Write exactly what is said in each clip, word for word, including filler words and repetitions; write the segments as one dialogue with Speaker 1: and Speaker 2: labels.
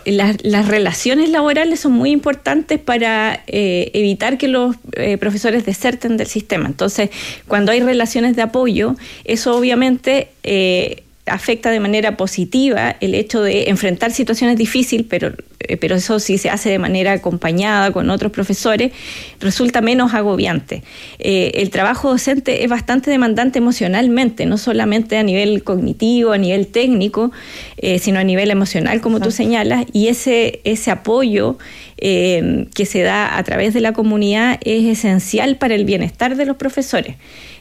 Speaker 1: las, las relaciones laborales son muy importantes para eh, evitar que los eh, profesores deserten del sistema. Entonces, cuando hay relaciones de apoyo, eso obviamente eh, afecta de manera positiva el hecho de enfrentar situaciones difíciles, pero, eh, pero eso sí se hace de manera acompañada con otros profesores, resulta menos agobiante. Eh, el trabajo docente es bastante demandante emocionalmente, no solamente a nivel cognitivo, a nivel técnico, eh, sino a nivel emocional, como tú señalas, y ese, ese apoyo eh, que se da a través de la comunidad es esencial para el bienestar de los profesores.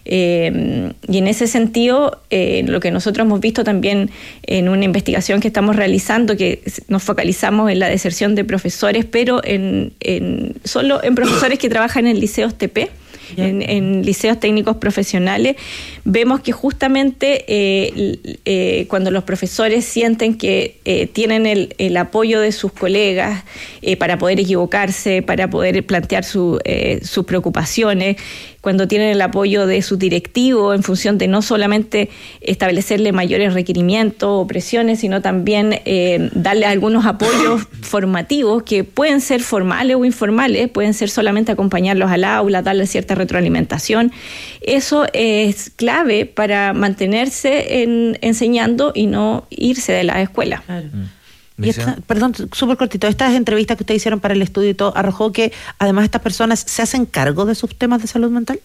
Speaker 1: Eh, y en ese sentido, eh, lo que nosotros hemos visto también en una investigación que estamos realizando, que nos focalizamos en la deserción de profesores, pero en, en solo en profesores que trabajan en liceos T P, en, en liceos técnicos profesionales, vemos que justamente eh, eh, cuando los profesores sienten que eh, tienen el, el apoyo de sus colegas eh, para poder equivocarse, para poder plantear su, eh, sus preocupaciones, cuando tienen el apoyo de su directivo en función de no solamente establecerle mayores requerimientos o presiones, sino también eh, darle algunos apoyos formativos que pueden ser formales o informales, pueden ser solamente acompañarlos al aula, darles cierta retroalimentación. Eso es clave para mantenerse en, enseñando y no irse de la escuela. Claro.
Speaker 2: Y esta, perdón, súper cortito, estas entrevistas que ustedes hicieron para el estudio y todo, arrojó que además estas personas se hacen cargo de sus temas de salud mental.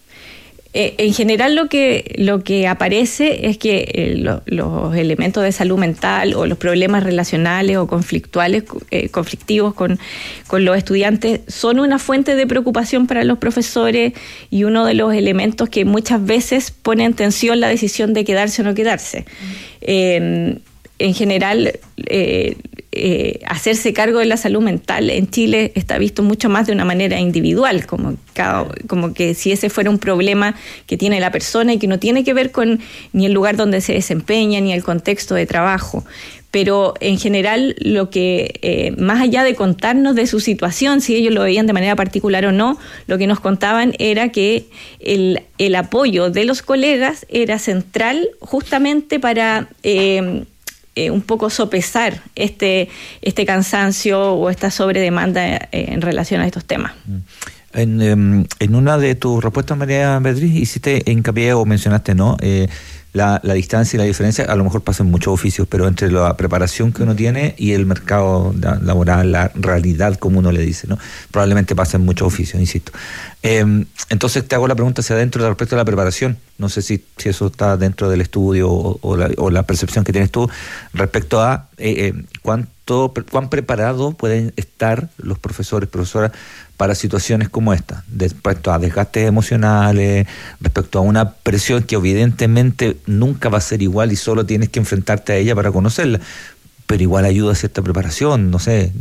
Speaker 1: Eh, en general lo que lo que aparece es que eh, lo, los elementos de salud mental o los problemas relacionales o conflictuales, eh, conflictivos con, con los estudiantes son una fuente de preocupación para los profesores y uno de los elementos que muchas veces pone en tensión la decisión de quedarse o no quedarse. Mm. Eh, En general, eh, eh, hacerse cargo de la salud mental en Chile está visto mucho más de una manera individual, como, cada, como que si ese fuera un problema que tiene la persona y que no tiene que ver con ni el lugar donde se desempeña ni el contexto de trabajo. Pero en general, lo que eh, más allá de contarnos de su situación, si ellos lo veían de manera particular o no, lo que nos contaban era que el, el apoyo de los colegas era central justamente para Eh, Eh, un poco sopesar este, este cansancio o esta sobredemanda eh, en relación a estos temas.
Speaker 3: En, um, en una de tus respuestas, María Beatriz, hiciste hincapié o mencionaste, ¿no? Eh, la, la distancia y la diferencia, a lo mejor pasa en muchos oficios, pero entre la preparación que uno tiene y el mercado laboral, la realidad, como uno le dice, ¿no? Probablemente pasa en muchos oficios, insisto. Eh, entonces te hago la pregunta hacia adentro respecto a la preparación. No sé si, si eso está dentro del estudio o, o, la, o la percepción que tienes tú respecto a eh, eh, cuánto, cuán preparados pueden estar los profesores, profesoras para situaciones como esta, respecto a desgastes emocionales, respecto a una presión que evidentemente nunca va a ser igual y solo tienes que enfrentarte a ella para conocerla, pero igual ayuda a cierta preparación, no sé,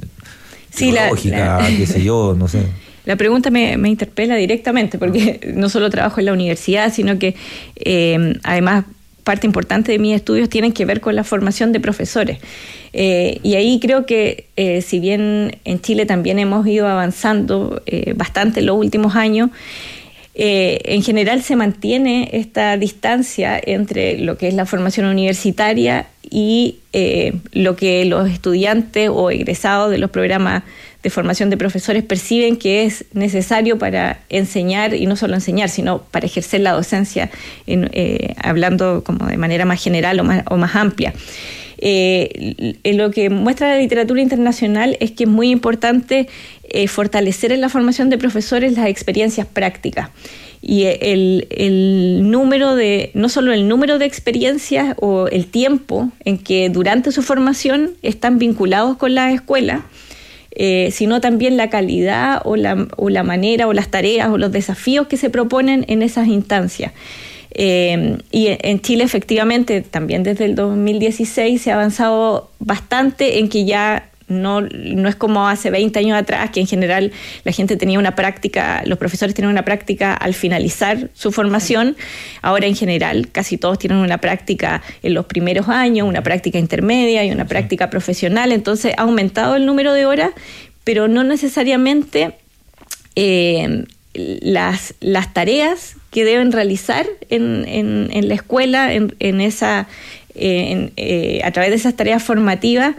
Speaker 1: sí,
Speaker 3: psicológica, la, la, qué sé yo, no sé.
Speaker 1: La pregunta me, me interpela directamente, porque no solo trabajo en la universidad, sino que eh, además parte importante de mis estudios tienen que ver con la formación de profesores. Eh, y ahí creo que, eh, si bien en Chile también hemos ido avanzando eh, bastante en los últimos años, eh, en general se mantiene esta distancia entre lo que es la formación universitaria y eh, lo que los estudiantes o egresados de los programas de formación de profesores perciben que es necesario para enseñar, y no solo enseñar, sino para ejercer la docencia, en, eh, hablando como de manera más general o más, o más amplia. Eh, lo que muestra la literatura internacional es que es muy importante eh, fortalecer en la formación de profesores las experiencias prácticas. Y el, el número de, no solo el número de experiencias o el tiempo en que durante su formación están vinculados con la escuela, Eh, sino también la calidad o la, o la manera o las tareas o los desafíos que se proponen en esas instancias. Eh, y en Chile efectivamente también desde el dos mil dieciséis se ha avanzado bastante en que ya no, no es como hace veinte años atrás, que en general la gente tenía una práctica, los profesores tenían una práctica al finalizar su formación. Ahora en general casi todos tienen una práctica en los primeros años, una práctica intermedia y una práctica profesional. Entonces ha aumentado el número de horas, pero no necesariamente eh, las, las tareas que deben realizar en, en, en la escuela, en, en esa, en, eh, a través de esas tareas formativas,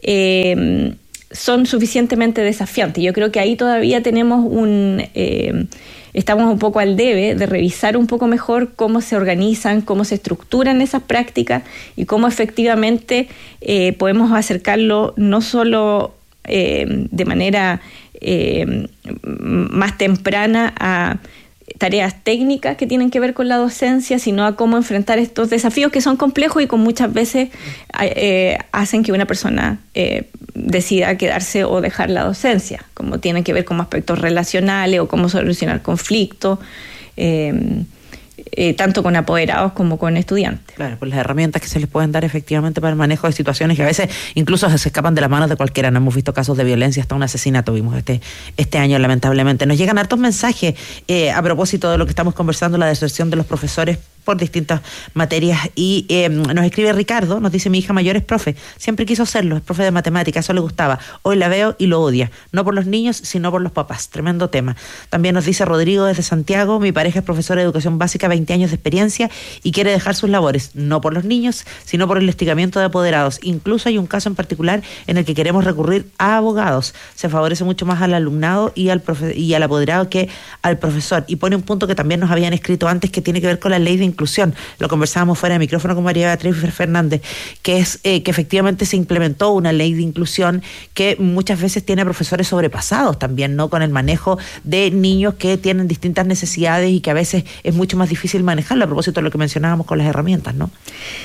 Speaker 1: eh, son suficientemente desafiantes. Yo creo que ahí todavía tenemos un... Eh, estamos un poco al debe de revisar un poco mejor cómo se organizan, cómo se estructuran esas prácticas y cómo efectivamente eh, podemos acercarlo no solo eh, de manera eh, más temprana a tareas técnicas que tienen que ver con la docencia, sino a cómo enfrentar estos desafíos que son complejos y que muchas veces eh, hacen que una persona eh, decida quedarse o dejar la docencia, como tienen que ver con aspectos relacionales o cómo solucionar conflictos, eh, eh, tanto con apoderados como con estudiantes.
Speaker 2: Claro, pues las herramientas que se les pueden dar efectivamente para el manejo de situaciones que a veces incluso se escapan de las manos de cualquiera. No hemos visto casos de violencia, hasta un asesinato vimos este, este año, lamentablemente. Nos llegan hartos mensajes eh, a propósito de lo que estamos conversando, la deserción de los profesores por distintas materias, y eh, nos escribe Ricardo, nos dice: mi hija mayor es profe, siempre quiso serlo, es profe de matemáticas, eso le gustaba, hoy la veo y lo odia, no por los niños sino por los papás. Tremendo tema. También nos dice Rodrigo desde Santiago: mi pareja es profesora de educación básica, veinte años de experiencia y quiere dejar sus labores, no por los niños sino por el hostigamiento de apoderados. Incluso hay un caso en particular en el que queremos recurrir a abogados, se favorece mucho más al alumnado y al profe y al apoderado que al profesor. Y pone un punto que también nos habían escrito antes, que tiene que ver con la ley de inclusión. Lo conversábamos fuera de micrófono con María Beatriz Fernández, que es eh, que efectivamente se implementó una ley de inclusión que muchas veces tiene profesores sobrepasados también, ¿no? Con el manejo de niños que tienen distintas necesidades y que a veces es mucho más difícil manejarlo, a propósito de lo que mencionábamos con las herramientas, ¿no?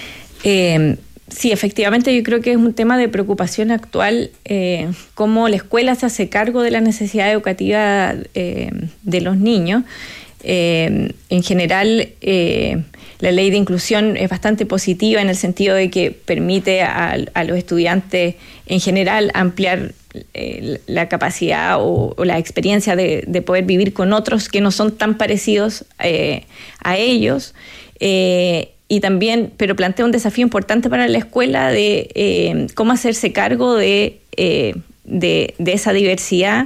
Speaker 1: Eh, sí, efectivamente yo creo que es un tema de preocupación actual, eh, cómo la escuela se hace cargo de la necesidad educativa eh, de los niños. Eh, en general, eh, la ley de inclusión es bastante positiva en el sentido de que permite a, a los estudiantes en general ampliar eh, la capacidad o, o la experiencia de, de poder vivir con otros que no son tan parecidos eh, a ellos. Eh, y también, pero plantea un desafío importante para la escuela de eh, cómo hacerse cargo de, eh, de, de esa diversidad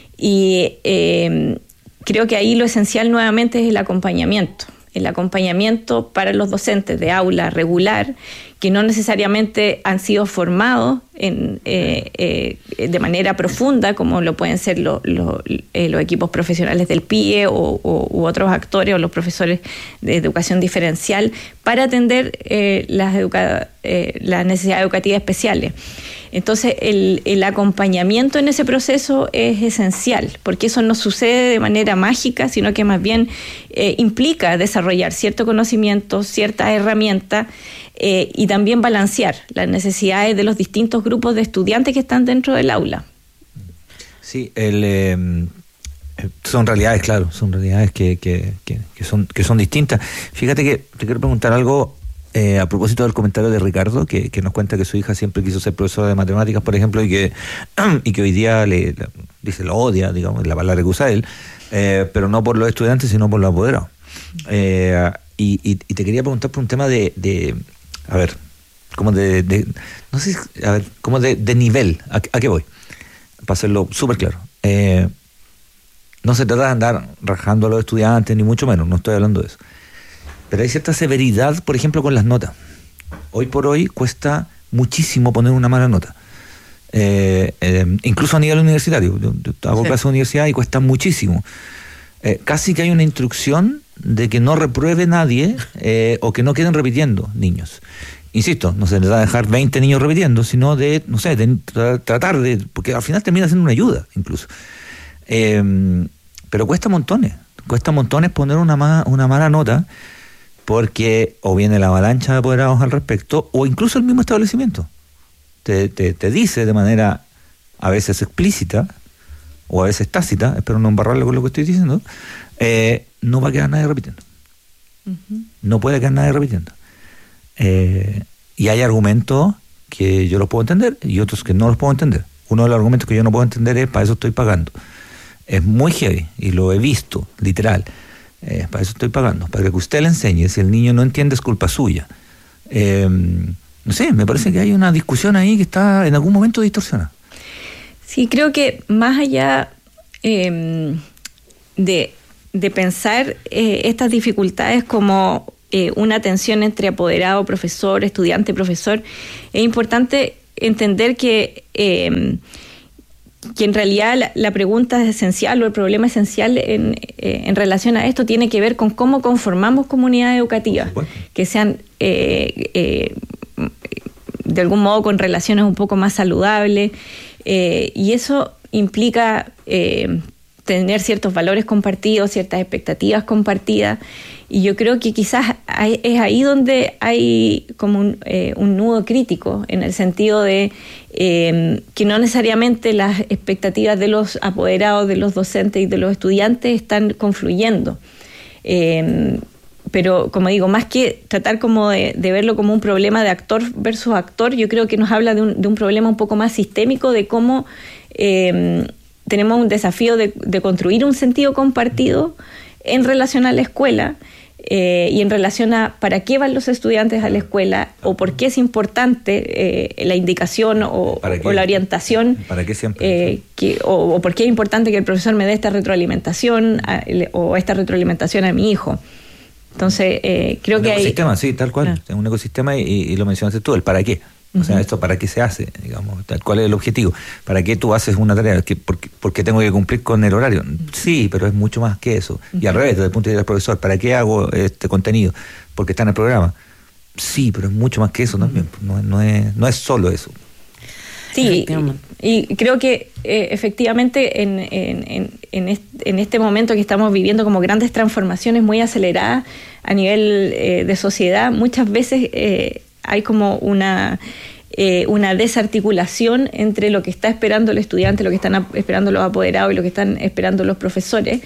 Speaker 1: y eh, creo que ahí lo esencial nuevamente es el acompañamiento, el acompañamiento para los docentes de aula regular, que no necesariamente han sido formados en, eh, eh, de manera profunda, como lo pueden ser lo, lo, eh, los equipos profesionales del P I E o, o u otros actores o los profesores de educación diferencial, para atender eh, las, educa- eh, las necesidades educativas especiales. Entonces, el, el acompañamiento en ese proceso es esencial, porque eso no sucede de manera mágica, sino que más bien eh, implica desarrollar cierto conocimiento, ciertas herramientas eh, y también balancear las necesidades de los distintos grupos de estudiantes que están dentro del aula.
Speaker 3: Sí, el, eh, son realidades, claro, son realidades que, que, que, que, son, que son distintas. Fíjate que te quiero preguntar algo. Eh, a propósito del comentario de Ricardo, que, que nos cuenta que su hija siempre quiso ser profesora de matemáticas, por ejemplo, y que y que hoy día le, le dice lo odia, digamos, la palabra que usa él, eh, pero no por los estudiantes, sino por los apoderados. Eh, y, y, y te quería preguntar por un tema de, de a ver, como de, de no sé, a ver, como de, de nivel, ¿a, a qué voy? Para hacerlo súper claro. Eh, no se trata de andar rajando a los estudiantes, ni mucho menos, no estoy hablando de eso. Pero hay cierta severidad, por ejemplo, con las notas. Hoy por hoy cuesta muchísimo poner una mala nota. Eh, eh, incluso a nivel universitario. Yo, yo hago sí. clase de universidad y cuesta muchísimo. Eh, casi que hay una instrucción de que no repruebe nadie eh, o que no queden repitiendo niños. Insisto, no se les va a dejar veinte niños repitiendo, sino de, no sé, de tra- tratar de... Porque al final termina siendo una ayuda, incluso. Eh, pero cuesta montones. Cuesta montones poner una, ma- una mala nota, porque o viene la avalancha de apoderados al respecto, o incluso el mismo establecimiento te, te, te dice de manera a veces explícita o a veces tácita, espero no embarrarle con lo que estoy diciendo, eh, no va a quedar nadie repitiendo. Uh-huh. No puede quedar nadie repitiendo. Eh, y hay argumentos que yo los puedo entender y otros que no los puedo entender. Uno de los argumentos que yo no puedo entender es: para eso estoy pagando. Es muy heavy y lo he visto, literal. Eh, para eso estoy pagando, para que usted le enseñe. Si el niño no entiende, es culpa suya. Eh, no sé, me parece que hay una discusión ahí que está en algún momento distorsionada.
Speaker 1: Sí, creo que más allá eh, de, de pensar eh, estas dificultades como eh, una tensión entre apoderado, profesor, estudiante, profesor, es importante entender que, eh, que en realidad la, la pregunta esencial o el problema esencial en, eh, en relación a esto tiene que ver con cómo conformamos comunidades educativas, bueno. que sean eh, eh, de algún modo con relaciones un poco más saludables, eh, y eso implica eh, tener ciertos valores compartidos, ciertas expectativas compartidas, y yo creo que quizás hay, es ahí donde hay como un, eh, un nudo crítico, en el sentido de eh, que no necesariamente las expectativas de los apoderados, de los docentes y de los estudiantes están confluyendo. Eh, pero, como digo, más que tratar como de, de verlo como un problema de actor versus actor, yo creo que nos habla de un, de un problema un poco más sistémico de cómo eh, tenemos un desafío de, de construir un sentido compartido en relación a la escuela, eh, y en relación a para qué van los estudiantes a la escuela, o por qué es importante eh, la indicación o, o la orientación,
Speaker 3: ¿para qué siempre?
Speaker 1: Eh, que, o, o por qué es importante que el profesor me dé esta retroalimentación a, o esta retroalimentación a mi hijo. Entonces, eh, creo
Speaker 3: un
Speaker 1: que hay...
Speaker 3: Un ecosistema, sí, tal cual.
Speaker 1: Ah.
Speaker 3: Un ecosistema, y, y lo mencionaste tú, el para qué. O sea, ¿esto para qué se hace? Digamos, ¿cuál es el objetivo? ¿Para qué tú haces una tarea? ¿Por qué, por qué tengo que cumplir con el horario? Sí, pero es mucho más que eso. Y al revés, desde el punto de vista del profesor, ¿para qué hago este contenido? Porque está en el programa. Sí, pero es mucho más que eso también. No, no, es, no es solo eso.
Speaker 1: Sí, y, y creo que eh, efectivamente en, en, en, este, en este momento que estamos viviendo como grandes transformaciones muy aceleradas a nivel eh, de sociedad, muchas veces... Eh, hay como una, eh, una desarticulación entre lo que está esperando el estudiante, lo que están ap- esperando los apoderados y lo que están esperando los profesores,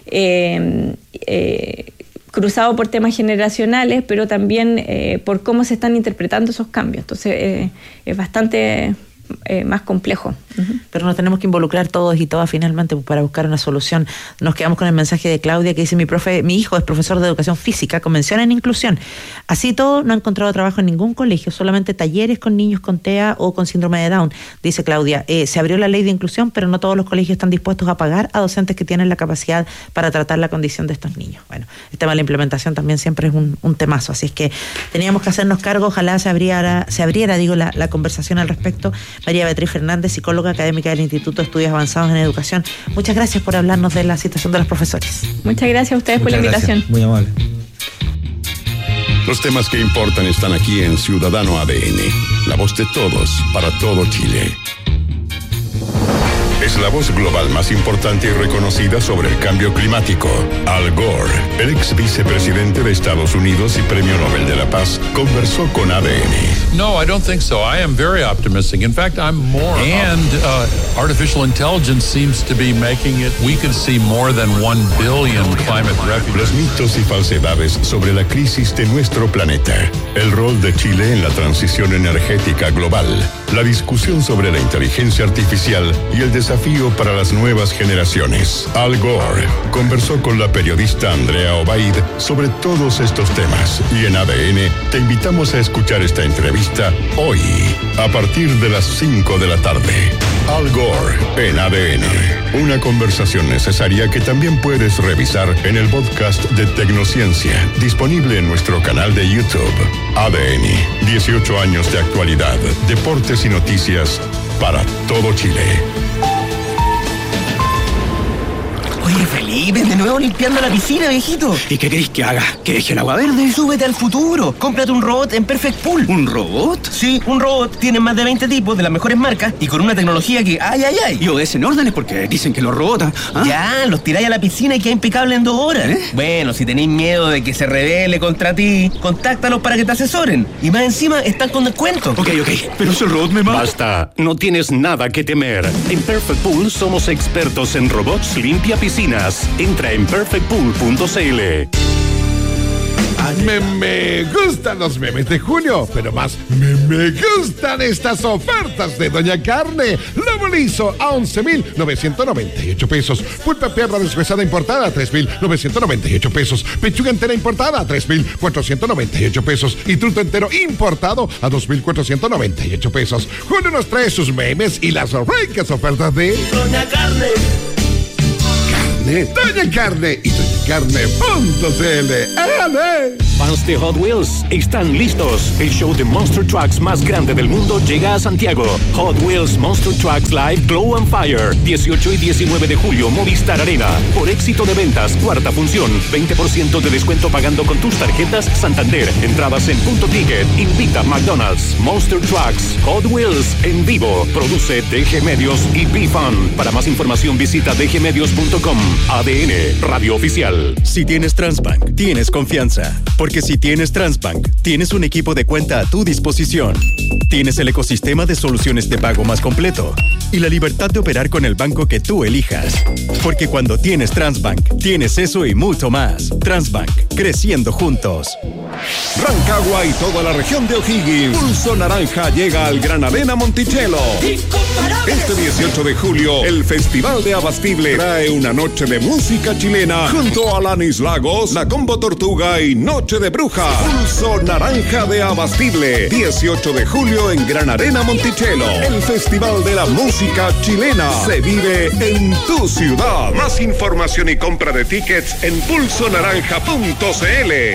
Speaker 1: eh, eh, cruzado por temas generacionales, pero también eh, por cómo se están interpretando esos cambios. Entonces eh, es bastante... Eh, más complejo. Uh-huh.
Speaker 2: Pero nos tenemos que involucrar todos y todas finalmente para buscar una solución. Nos quedamos con el mensaje de Claudia que dice: mi profe, mi hijo es profesor de educación física con mención en inclusión. Así todo, no ha encontrado trabajo en ningún colegio, solamente talleres con niños con T E A o con síndrome de Down. Dice Claudia, eh, se abrió la ley de inclusión, pero no todos los colegios están dispuestos a pagar a docentes que tienen la capacidad para tratar la condición de estos niños. Bueno, el tema de la implementación también siempre es un, un temazo, así es que teníamos que hacernos cargo. Ojalá se abriera, se abriera digo, la, la conversación al respecto. María Beatriz Fernández, psicóloga académica del Instituto de Estudios Avanzados en Educación, muchas gracias por hablarnos de la situación de los profesores.
Speaker 1: Muchas gracias a ustedes
Speaker 3: Muchas
Speaker 1: por la
Speaker 3: gracias.
Speaker 1: invitación.
Speaker 3: Muy amable.
Speaker 4: Los temas que importan están aquí en Ciudadano A D N, la voz de todos para todo Chile. Es la voz global más importante y reconocida sobre el cambio climático. Al Gore, el ex vicepresidente de Estados Unidos y Premio Nobel de la Paz, conversó con A D N.
Speaker 5: No, I don't think so. I am very optimistic. In fact, I'm more. And uh, artificial intelligence seems to be making it. We could see more than one billion climate refugees.
Speaker 4: Los mitos y falsedades sobre la crisis de nuestro planeta. El rol de Chile en la transición energética global. La discusión sobre la inteligencia artificial y el desafío para las nuevas generaciones. Al Gore conversó con la periodista Andrea Obaid sobre todos estos temas. Y en A D N te invitamos a escuchar esta entrevista hoy, a partir de las cinco de la tarde. Al Gore en A D N. Una conversación necesaria que también puedes revisar en el podcast de Tecnociencia, disponible en nuestro canal de YouTube. A D N, dieciocho años de actualidad, deportes y noticias para todo Chile.
Speaker 6: Oye, Felipe, de nuevo limpiando la piscina, viejito.
Speaker 7: ¿Y qué querés que haga? ¿Que deje el agua verde?
Speaker 6: Súbete al futuro. Cómprate un robot en Perfect Pool.
Speaker 7: ¿Un robot?
Speaker 6: Sí, un robot. Tienen más de veinte tipos de las mejores marcas y con una tecnología que... ¡Ay, ay, ay!
Speaker 7: Y obedecen órdenes porque dicen que los robots... ¿ah?
Speaker 6: Ya, los tiráis a la piscina y queda impecable en dos horas. ¿Eh? Bueno, si tenéis miedo de que se rebele contra ti, contáctalos para que te asesoren. Y más encima, están con descuento.
Speaker 7: Ok, ok. Pero si el robot me mata...
Speaker 8: Basta, no tienes nada que temer. En Perfect Pool somos expertos en robots limpia piscinas. Entra en perfect pool punto c l.
Speaker 9: Me, me gustan los memes de junio, pero más me, me gustan estas ofertas de Doña Carne. Lomo liso a once mil novecientos noventa y ocho pesos. Pulpa perra deshuesada importada a tres mil novecientos noventa y ocho pesos. Pechuga entera importada a tres mil cuatrocientos noventa y ocho pesos. Y truto entero importado a dos mil cuatrocientos noventa y ocho pesos. Julio nos trae sus memes y las ricas ofertas de
Speaker 6: Doña Carne.
Speaker 9: Carne, Doña Carne y doña carne punto c l. ¡Ale!
Speaker 8: Fans de Hot Wheels están listos. El show de Monster Trucks más grande del mundo llega a Santiago. Hot Wheels Monster Trucks Live Glow and Fire. dieciocho y diecinueve de julio, Movistar Arena. Por éxito de ventas, cuarta función. veinte por ciento de descuento pagando con tus tarjetas Santander. Entradas en Punto Ticket. Invita McDonald's. Monster Trucks Hot Wheels en vivo. Produce D G Medios y B-Fun. Para más información visita d g medios punto com. A D N, Radio Oficial.
Speaker 10: Si tienes Transbank, tienes confianza. Porque si tienes Transbank, tienes un equipo de cuenta a tu disposición. Tienes el ecosistema de soluciones de pago más completo y la libertad de operar con el banco que tú elijas. Porque cuando tienes Transbank, tienes eso y mucho más. Transbank, creciendo juntos.
Speaker 11: Rancagua y toda la región de O'Higgins. Pulso Naranja llega al Gran Arena Monticello. Este dieciocho de julio, el Festival de Abastible trae una noche de música chilena junto a Alanis Lagos, La Combo Tortuga y Noche de Bruja. Pulso Naranja de Abastible. dieciocho de julio en Gran Arena Monticello. El Festival de la Música Chilena se vive en tu ciudad. Más información y compra de tickets en pulso naranja punto c l.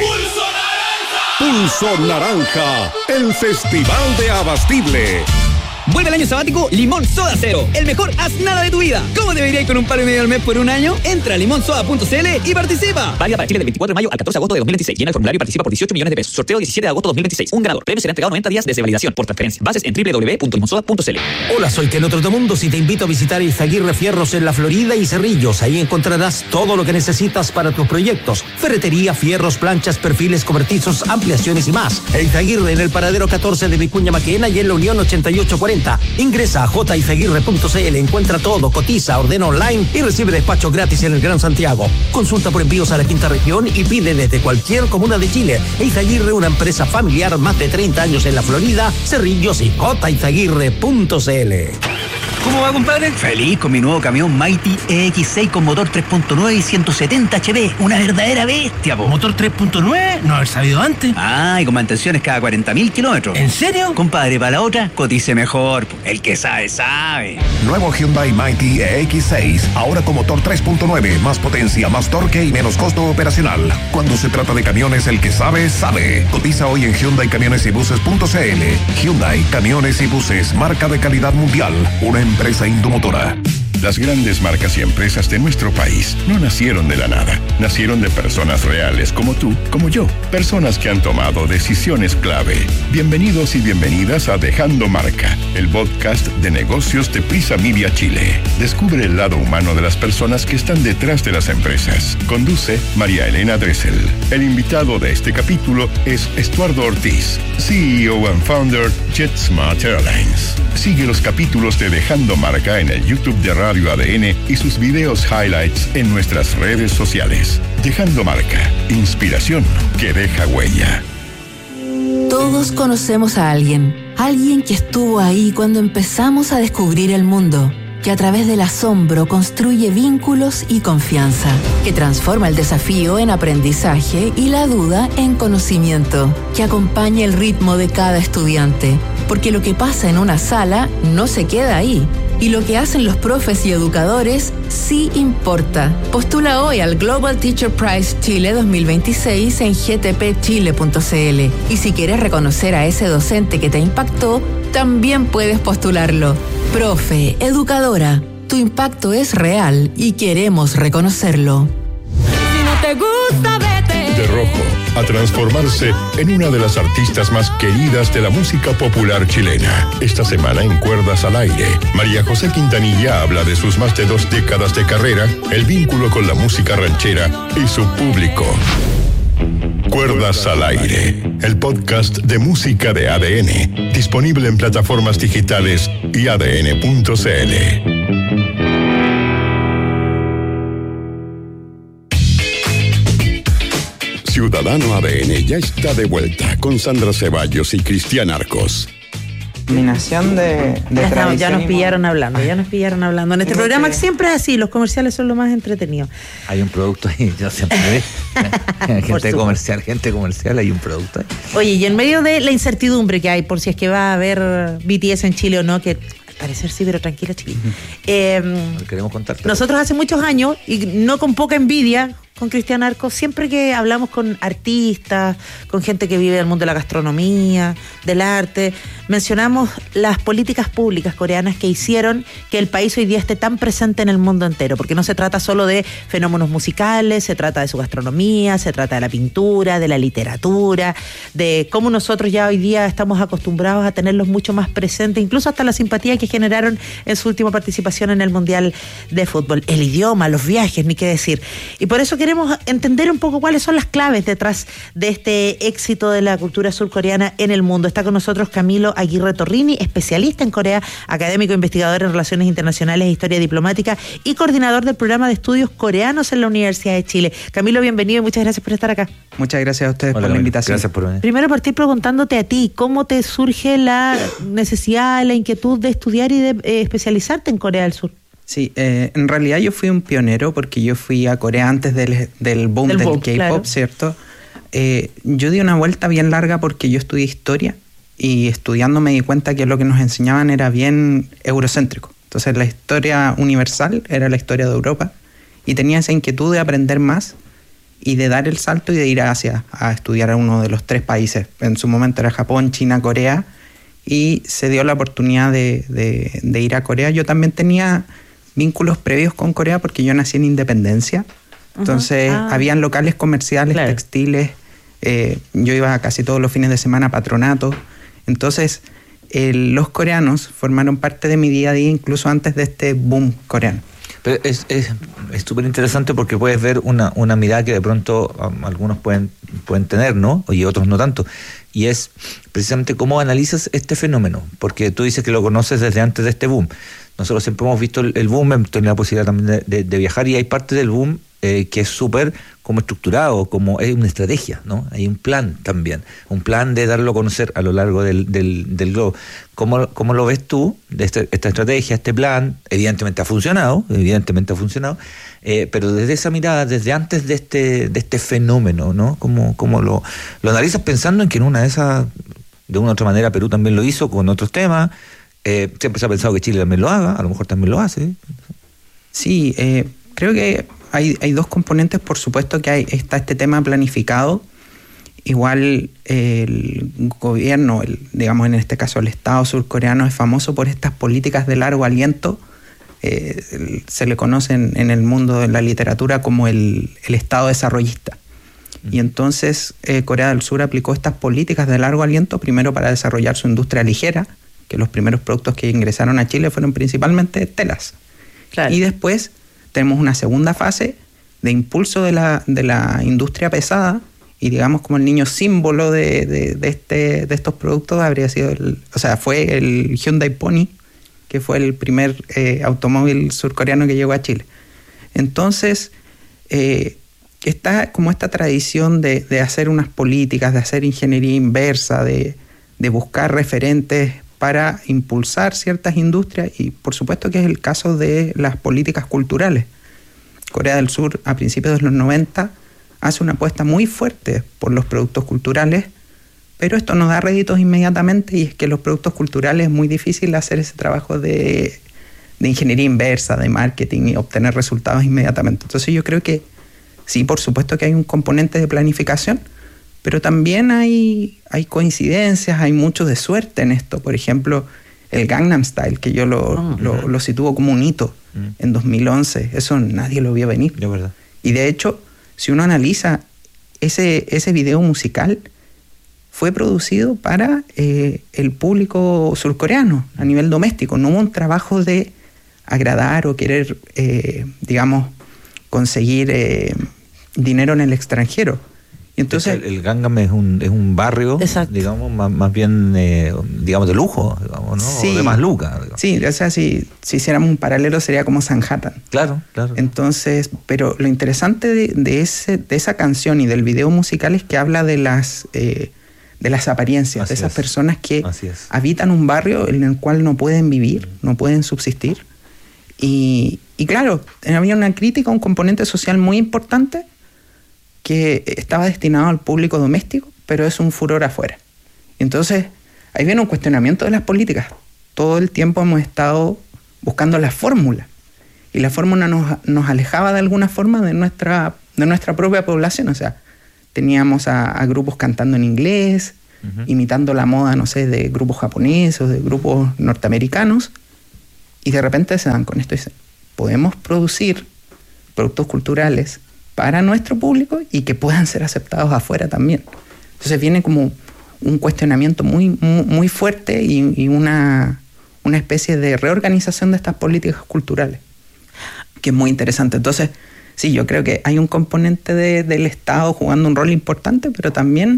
Speaker 11: Pulso Naranja, el Festival de Abastible.
Speaker 12: Vuelve el año sabático Limón Soda Cero, el mejor haz nada de tu vida. ¿Cómo debería ir con un par y medio al mes por un año? Entra a limón soda punto c l y participa.
Speaker 13: Válida para Chile del veinticuatro de mayo al catorce de agosto de dos mil veintiséis. Llena el formulario y participa por dieciocho millones de pesos. Sorteo diecisiete de agosto de dos mil veintiséis. Un ganador. Premio será entregado noventa días desde validación por transferencia. Bases en doble u doble u doble u punto limón soda punto c l.
Speaker 14: Hola, soy Keno Trotamundos y te invito a visitar Izaguirre Fierros en la Florida y Cerrillos. Ahí encontrarás todo lo que necesitas para tus proyectos. Ferretería, fierros, planchas, perfiles, cobertizos, ampliaciones y más. Izaguirre en el paradero catorce de Vicuña Maquena y en la Unión ochenta y ocho cuarenta. Ingresa a j izaguirre punto c l, encuentra todo, cotiza, ordena online y recibe despacho gratis en el Gran Santiago. Consulta por envíos a la quinta región y pide desde cualquier comuna de Chile. Izaguirre, una empresa familiar, más de treinta años en la Florida, Cerrillos y j izaguirre punto c l.
Speaker 15: ¿Cómo va, compadre? Feliz con mi nuevo camión Mighty E X seis con motor tres punto nueve y ciento setenta H P. Una verdadera bestia, po.
Speaker 16: ¿Motor tres punto nueve? No haber sabido antes.
Speaker 15: Ah, y con mantenciones cada cuarenta mil kilómetros.
Speaker 16: ¿En serio?
Speaker 15: Compadre, para la otra, cotice mejor. Po. El que sabe, sabe.
Speaker 11: Nuevo Hyundai Mighty E X seis. Ahora con motor tres punto nueve. Más potencia, más torque y menos costo operacional. Cuando se trata de camiones, el que sabe, sabe. Cotiza hoy en hyundai camiones y buses punto c l. Hyundai Camiones y Buses. Marca de calidad mundial. Una empresa Indomotora.
Speaker 4: Las grandes marcas y empresas de nuestro país no nacieron de la nada. Nacieron de personas reales como tú, como yo. Personas que han tomado decisiones clave. Bienvenidos y bienvenidas a Dejando Marca, el podcast de negocios de Prisa Media Chile. Descubre el lado humano de las personas que están detrás de las empresas. Conduce María Elena Dressel. El invitado de este capítulo es Estuardo Ortiz, C E O and Founder JetSmart Airlines. Sigue los capítulos de Dejando Marca en el YouTube de Radio A D N y sus videos highlights en nuestras redes sociales. Dejando Marca, inspiración que deja huella.
Speaker 17: Todos conocemos a alguien, alguien que estuvo ahí cuando empezamos a descubrir el mundo, que a través del asombro construye vínculos y confianza, que transforma el desafío en aprendizaje y la duda en conocimiento, que acompaña el ritmo de cada estudiante, porque lo que pasa en una sala no se queda ahí. Y lo que hacen los profes y educadores sí importa. Postula hoy al Global Teacher Prize Chile dos mil veintiséis en g t p chile punto c l. Y si quieres reconocer a ese docente que te impactó, también puedes postularlo. Profe, educadora, tu impacto es real y queremos reconocerlo.
Speaker 18: Si no te gusta, vete.
Speaker 4: De rojo a transformarse en una de las artistas más queridas de la música popular chilena. Esta semana en Cuerdas al Aire, María José Quintanilla habla de sus más de dos décadas de carrera, el vínculo con la música ranchera y su público. Cuerdas al Aire, el podcast de música de A D N, disponible en plataformas digitales y a d n punto c l. Ciudadano A D N ya está de vuelta con Sandra Ceballos y Cristian Arcos.
Speaker 2: Combinación de, de ya, estamos, ya nos pillaron hablando, ya nos pillaron hablando. En este programa que siempre es así, los comerciales son lo más entretenidos.
Speaker 3: Hay un producto ahí, yo siempre veo. gente comercial, gente comercial, hay un producto ahí.
Speaker 2: Oye, y en medio de la incertidumbre que hay por si es que va a haber B T S en Chile o no, que parecer sí, pero tranquila, chiquilla. Eh,
Speaker 3: queremos contar.
Speaker 2: Nosotros hace muchos años, y no con poca envidia, con Cristian Arco, siempre que hablamos con artistas, con gente que vive del mundo de la gastronomía, del arte, mencionamos las políticas públicas coreanas que hicieron que el país hoy día esté tan presente en el mundo entero, porque no se trata solo de fenómenos musicales, se trata de su gastronomía, se trata de la pintura, de la literatura, de cómo nosotros ya hoy día estamos acostumbrados a tenerlos mucho más presentes, incluso hasta la simpatía que generaron en su última participación en el Mundial de Fútbol. El idioma, los viajes, ni qué decir. Y por eso queremos entender un poco cuáles son las claves detrás de este éxito de la cultura surcoreana en el mundo. Está con nosotros Camilo Aguirre Torrini, especialista en Corea, académico, investigador en Relaciones Internacionales e Historia Diplomática y coordinador del programa de estudios coreanos en la Universidad de Chile. Camilo, bienvenido y muchas gracias por estar acá.
Speaker 19: Muchas gracias a ustedes. Hola, por la invitación.
Speaker 3: Gracias por venir.
Speaker 2: Primero partir preguntándote a ti, ¿cómo te surge la necesidad, la inquietud de estudiar y de eh, especializarte en Corea del Sur?
Speaker 19: Sí, eh, en realidad yo fui un pionero porque yo fui a Corea antes del, del boom del, del boom, K-pop, claro. ¿Cierto? Eh, yo di una vuelta bien larga porque yo estudié historia y estudiando me di cuenta que lo que nos enseñaban era bien eurocéntrico. Entonces la historia universal era la historia de Europa y tenía esa inquietud de aprender más y de dar el salto y de ir a Asia a estudiar a uno de los tres países. En su momento era Japón, China, Corea, y se dio la oportunidad de, de, de ir a Corea. Yo también tenía vínculos previos con Corea porque yo nací en Independencia. Entonces uh-huh. ah. habían locales comerciales, claro. textiles, eh, yo iba casi todos los fines de semana a Patronato. Entonces eh, los coreanos formaron parte de mi día a día incluso antes de este boom coreano.
Speaker 3: Pero es es súper interesante porque puedes ver una, una mirada que de pronto um, algunos pueden, pueden tener, ¿no? Y otros no tanto. Y es precisamente cómo analizas este fenómeno, porque tú dices que lo conoces desde antes de este boom. Nosotros siempre hemos visto el, el boom, hemos tenido la posibilidad también de, de, de viajar y hay parte del boom eh, que es súper como estructurado, como es una estrategia, ¿no? Hay un plan también, un plan de darlo a conocer a lo largo del, del, del globo. ¿Cómo, ¿Cómo lo ves tú, de este, esta estrategia, este plan? Evidentemente ha funcionado, evidentemente ha funcionado, eh, pero desde esa mirada, desde antes de este, de este fenómeno, ¿no? ¿Cómo, cómo lo, lo analizas pensando en que en una de esas, de una u otra manera Perú también lo hizo con otros temas? Eh, siempre se ha pensado que Chile también lo haga, a lo mejor también lo hace.
Speaker 19: Sí, eh, creo que hay, hay dos componentes. Por supuesto que hay, está este tema planificado. Igual eh, el gobierno, el, digamos en este caso el Estado surcoreano, es famoso por estas políticas de largo aliento. Eh, el, se le conoce en, en el mundo de la literatura como el, el Estado desarrollista. Y entonces eh, Corea del Sur aplicó estas políticas de largo aliento primero para desarrollar su industria ligera, que los primeros productos que ingresaron a Chile fueron principalmente telas. Claro. Y después tenemos una segunda fase de impulso de la, de la industria pesada, y digamos como el niño símbolo de, de, de, este, de estos productos habría sido, el, o sea, fue el Hyundai Pony, que fue el primer eh, automóvil surcoreano que llegó a Chile. Entonces, eh, está como esta tradición de, de hacer unas políticas, de hacer ingeniería inversa, de, de buscar referentes para impulsar ciertas industrias, y por supuesto que es el caso de las políticas culturales. Corea del Sur a principios de los noventa hace una apuesta muy fuerte por los productos culturales, pero esto no da réditos inmediatamente, y es que los productos culturales es muy difícil hacer ese trabajo de, de ingeniería inversa, de marketing y obtener resultados inmediatamente. Entonces yo creo que sí, por supuesto que hay un componente de planificación, pero también hay, hay coincidencias, hay mucho de suerte en esto. Por ejemplo, el Gangnam Style, que yo lo, oh, lo, lo sitúo como un hito mm. en dos mil once. Eso nadie lo vio venir.
Speaker 3: De verdad.
Speaker 19: Y de hecho, si uno analiza ese, ese video musical, fue producido para eh, el público surcoreano a nivel doméstico. No hubo un trabajo de agradar o querer, eh, digamos, conseguir eh, dinero en el extranjero. Y entonces
Speaker 3: el, el Gangnam es un, es un barrio, exacto, digamos, más, más bien, eh, digamos, de lujo, digamos, ¿no? Sí, o de más lucas. Digamos.
Speaker 19: Sí, o sea, si, si hiciéramos un paralelo sería como Sanhattan.
Speaker 3: Claro, claro.
Speaker 19: Entonces, pero lo interesante de, de, ese, de esa canción y del video musical es que habla de las, eh, de las apariencias, Así de esas es. personas que habitan un barrio en el cual no pueden vivir, no pueden subsistir. Y, y claro, había una crítica, un componente social muy importante que estaba destinado al público doméstico, pero es un furor afuera. Entonces, ahí viene un cuestionamiento de las políticas. todo el tiempo hemos estado buscando la fórmula. Y la fórmula nos, nos alejaba de alguna forma de nuestra, de nuestra propia población. O sea, teníamos a, a grupos cantando en inglés, uh-huh. imitando la moda, no sé, de grupos japoneses o de grupos norteamericanos. Y de repente se dan con esto y dicen, podemos producir productos culturales para nuestro público y que puedan ser aceptados afuera también. Entonces viene como un cuestionamiento muy, muy, muy fuerte y, y una, una especie de reorganización de estas políticas culturales, que es muy interesante. Entonces, sí, yo creo que hay un componente de, del Estado jugando un rol importante, pero también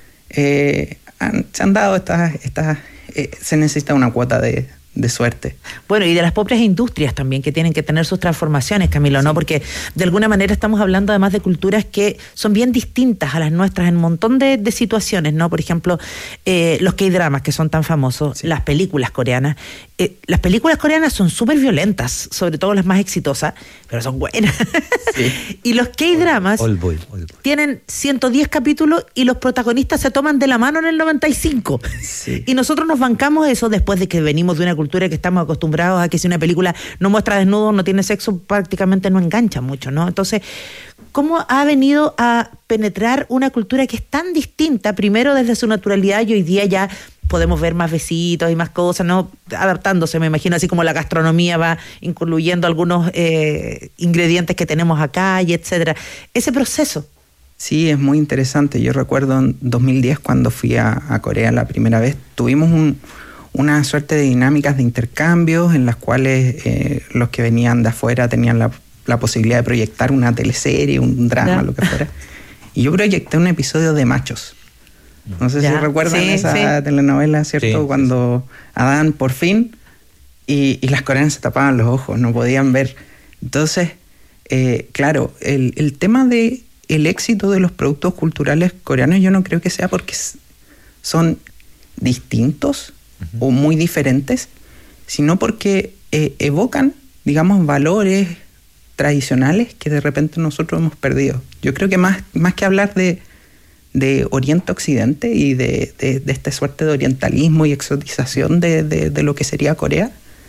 Speaker 19: eh, han, se han dado estas... estas eh, se necesita una cuota de, de suerte.
Speaker 2: Bueno, y de las propias industrias también, que tienen que tener sus transformaciones, Camilo, ¿no? Sí. Porque de alguna manera estamos hablando además de culturas que son bien distintas a las nuestras en un montón de, de situaciones, ¿no? Por ejemplo, eh, los K-dramas, que son tan famosos, sí. las películas coreanas. Eh, las películas coreanas son súper violentas, sobre todo las más exitosas, pero son buenas. Sí. Y los K-dramas
Speaker 3: Old Boy, Old Boy.
Speaker 2: tienen ciento diez capítulos y los protagonistas se toman de la mano en el noventa y cinco. Sí. Y nosotros nos bancamos eso después de que venimos de una cultura que estamos acostumbrados a que si una película no muestra desnudos, no tiene sexo, prácticamente no engancha mucho, ¿no? Entonces, ¿cómo ha venido a penetrar una cultura que es tan distinta, primero desde su naturalidad, y hoy día ya podemos ver más besitos y más cosas, ¿no? Adaptándose, me imagino, así como la gastronomía va incluyendo algunos eh, ingredientes que tenemos acá y etcétera. Ese proceso.
Speaker 19: Sí, es muy interesante. Yo recuerdo en dos mil diez, cuando fui a, a Corea la primera vez, tuvimos un, una suerte de dinámicas de intercambios en las cuales eh, los que venían de afuera tenían la, la posibilidad de proyectar una teleserie, un drama, ¿ya? Lo que fuera. Y yo proyecté un episodio de Machos. No sé ya. si recuerdan sí, esa sí. telenovela, ¿cierto? Sí, Cuando sí. Adán por fin y, y las coreanas se tapaban los ojos, no podían ver. Entonces, eh, claro, el, el tema de el éxito de los productos culturales coreanos yo no creo que sea porque son distintos uh-huh. o muy diferentes, sino porque eh, evocan, digamos, valores tradicionales que de repente nosotros hemos perdido. Yo creo que más, más que hablar de de Oriente-Occidente y de, de, de esta suerte de orientalismo y exotización de, de, de lo que sería Corea.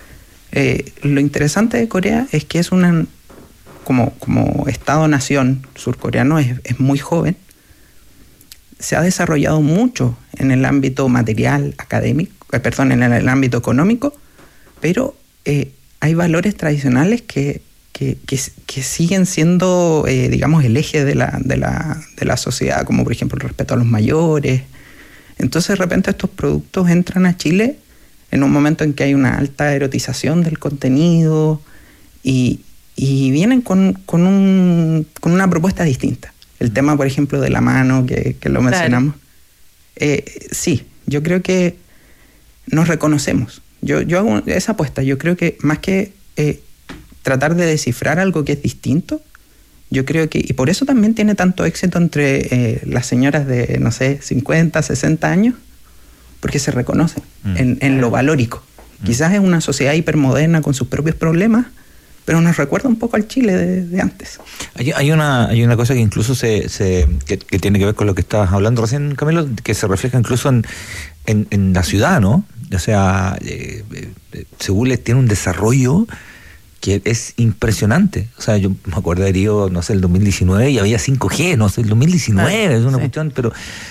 Speaker 19: Eh, lo interesante de Corea es que es una, como, como Estado-nación surcoreano, es, es muy joven. Se ha desarrollado mucho en el ámbito material, académico, eh, perdón, en el, el ámbito económico, pero eh, hay valores tradicionales que Que, que, que siguen siendo, eh, digamos, el eje de la, de, la, de la sociedad, como por ejemplo el respeto a los mayores. Entonces de repente estos productos entran a Chile en un momento en que hay una alta erotización del contenido y, y vienen con, con, un, con una propuesta distinta. El tema, por ejemplo, de la mano, que, que lo mencionamos. Eh, sí, yo creo que nos reconocemos. Yo, yo hago esa apuesta. Yo creo que más que... Eh, tratar de descifrar algo que es distinto, yo creo que, y por eso también tiene tanto éxito entre eh, las señoras de, no sé, cincuenta, sesenta años, porque se reconocen mm. en, en lo valórico. Mm. Quizás es una sociedad hipermoderna con sus propios problemas, pero nos recuerda un poco al Chile de, de antes.
Speaker 3: Hay, hay, una, hay una cosa que incluso se, se que, que tiene que ver con lo que estabas hablando recién, Camilo, que se refleja incluso en, en, en la ciudad, ¿no? O sea, eh, eh, Seúl tiene un desarrollo que es impresionante. O sea, yo me acuerdo de ido, no sé, el dos mil diecinueve y había cinco G, no sé, el dos mil diecinueve, ah, es una sí. cuestión, pero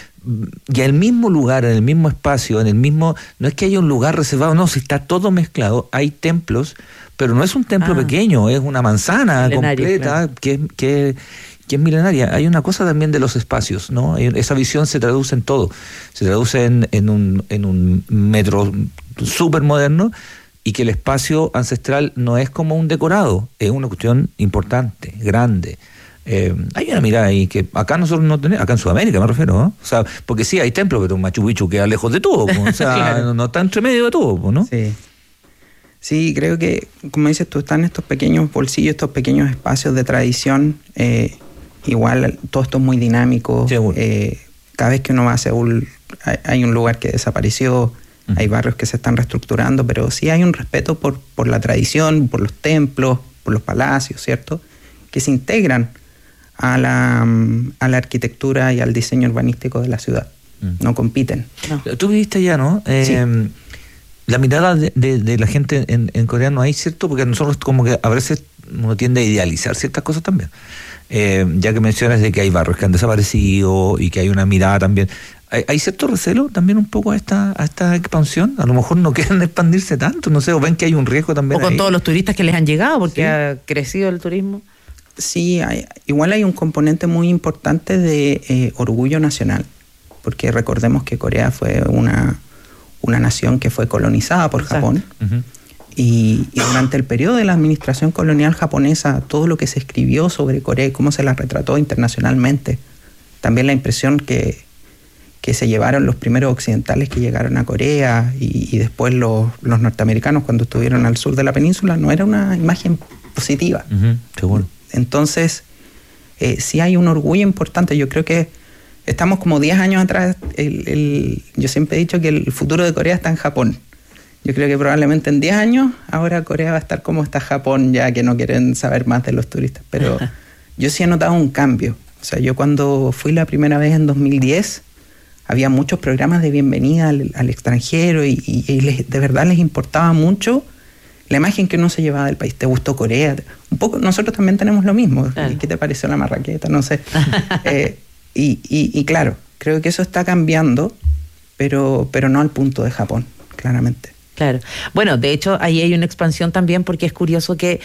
Speaker 3: y en el mismo lugar, en el mismo espacio, en el mismo, no es que haya un lugar reservado, no, si está todo mezclado, hay templos, pero no es un templo ah. pequeño, es una manzana milenario, completa, claro. que, que, que es milenaria. Hay una cosa también de los espacios, ¿no? Esa visión se traduce en todo, se traduce en, en un, en un metro súper moderno, y que el espacio ancestral no es como un decorado, es una cuestión importante, grande. Eh, hay una mirada ahí que acá nosotros no tenemos, acá en Sudamérica me refiero, ¿no? O sea, porque sí hay templos, pero Machu Picchu queda lejos de todo, o sea, claro. no, no está entre medio de todo, ¿no?
Speaker 19: Sí. Sí, creo que, como dices tú, están estos pequeños bolsillos, estos pequeños espacios de tradición, eh, igual todo esto es muy dinámico, eh, cada vez que uno va a Seúl hay, hay un lugar que desapareció, uh-huh. hay barrios que se están reestructurando, pero sí hay un respeto por, por la tradición, por los templos, por los palacios, ¿cierto?, que se integran a la, a la arquitectura y al diseño urbanístico de la ciudad. Uh-huh. No compiten.
Speaker 3: No. Tú viviste allá, ¿no? Eh,
Speaker 19: sí.
Speaker 3: la mirada de, de, de la gente en, en coreano ahí, ¿cierto? Porque nosotros como que a veces uno tiende a idealizar ciertas cosas también. Eh, ya que mencionas de que hay barrios que han desaparecido y que hay una mirada también. ¿Hay, hay cierto recelo también un poco a esta, a esta expansión? A lo mejor no quieren expandirse tanto, no sé, o ven que hay un riesgo también.
Speaker 2: O con
Speaker 3: ahí.
Speaker 2: todos los turistas que les han llegado, porque
Speaker 19: Sí.
Speaker 2: ha crecido el turismo.
Speaker 19: Sí, hay, igual hay un componente muy importante de eh, orgullo nacional, porque recordemos que Corea fue una, una nación que fue colonizada por
Speaker 2: Exacto.
Speaker 19: Japón.
Speaker 3: Uh-huh.
Speaker 19: Y, y durante el periodo de la administración colonial japonesa, todo lo que se escribió sobre Corea y cómo se la retrató internacionalmente, también la impresión que, que se llevaron los primeros occidentales que llegaron a Corea y, y después los, los norteamericanos cuando estuvieron al sur de la península, no era una imagen positiva.
Speaker 3: Uh-huh. Seguro.
Speaker 19: Entonces, eh, sí hay un orgullo importante. Yo creo que estamos como diez años atrás. El, el, yo siempre he dicho que el futuro de Corea está en Japón. Yo creo que probablemente en diez años ahora Corea va a estar como está Japón, ya que no quieren saber más de los turistas. Pero yo sí he notado un cambio. O sea, yo cuando fui la primera vez en dos mil diez, había muchos programas de bienvenida al, al extranjero y, y, y les, de verdad les importaba mucho la imagen que uno se llevaba del país. ¿Te gustó Corea? Un poco, nosotros también tenemos lo mismo. Claro. ¿Qué te pareció la marraqueta? No sé. eh, y, y, y claro, creo que eso está cambiando, pero, pero no al punto de Japón, claramente.
Speaker 2: Claro. Bueno, de hecho, ahí hay una expansión también porque es curioso que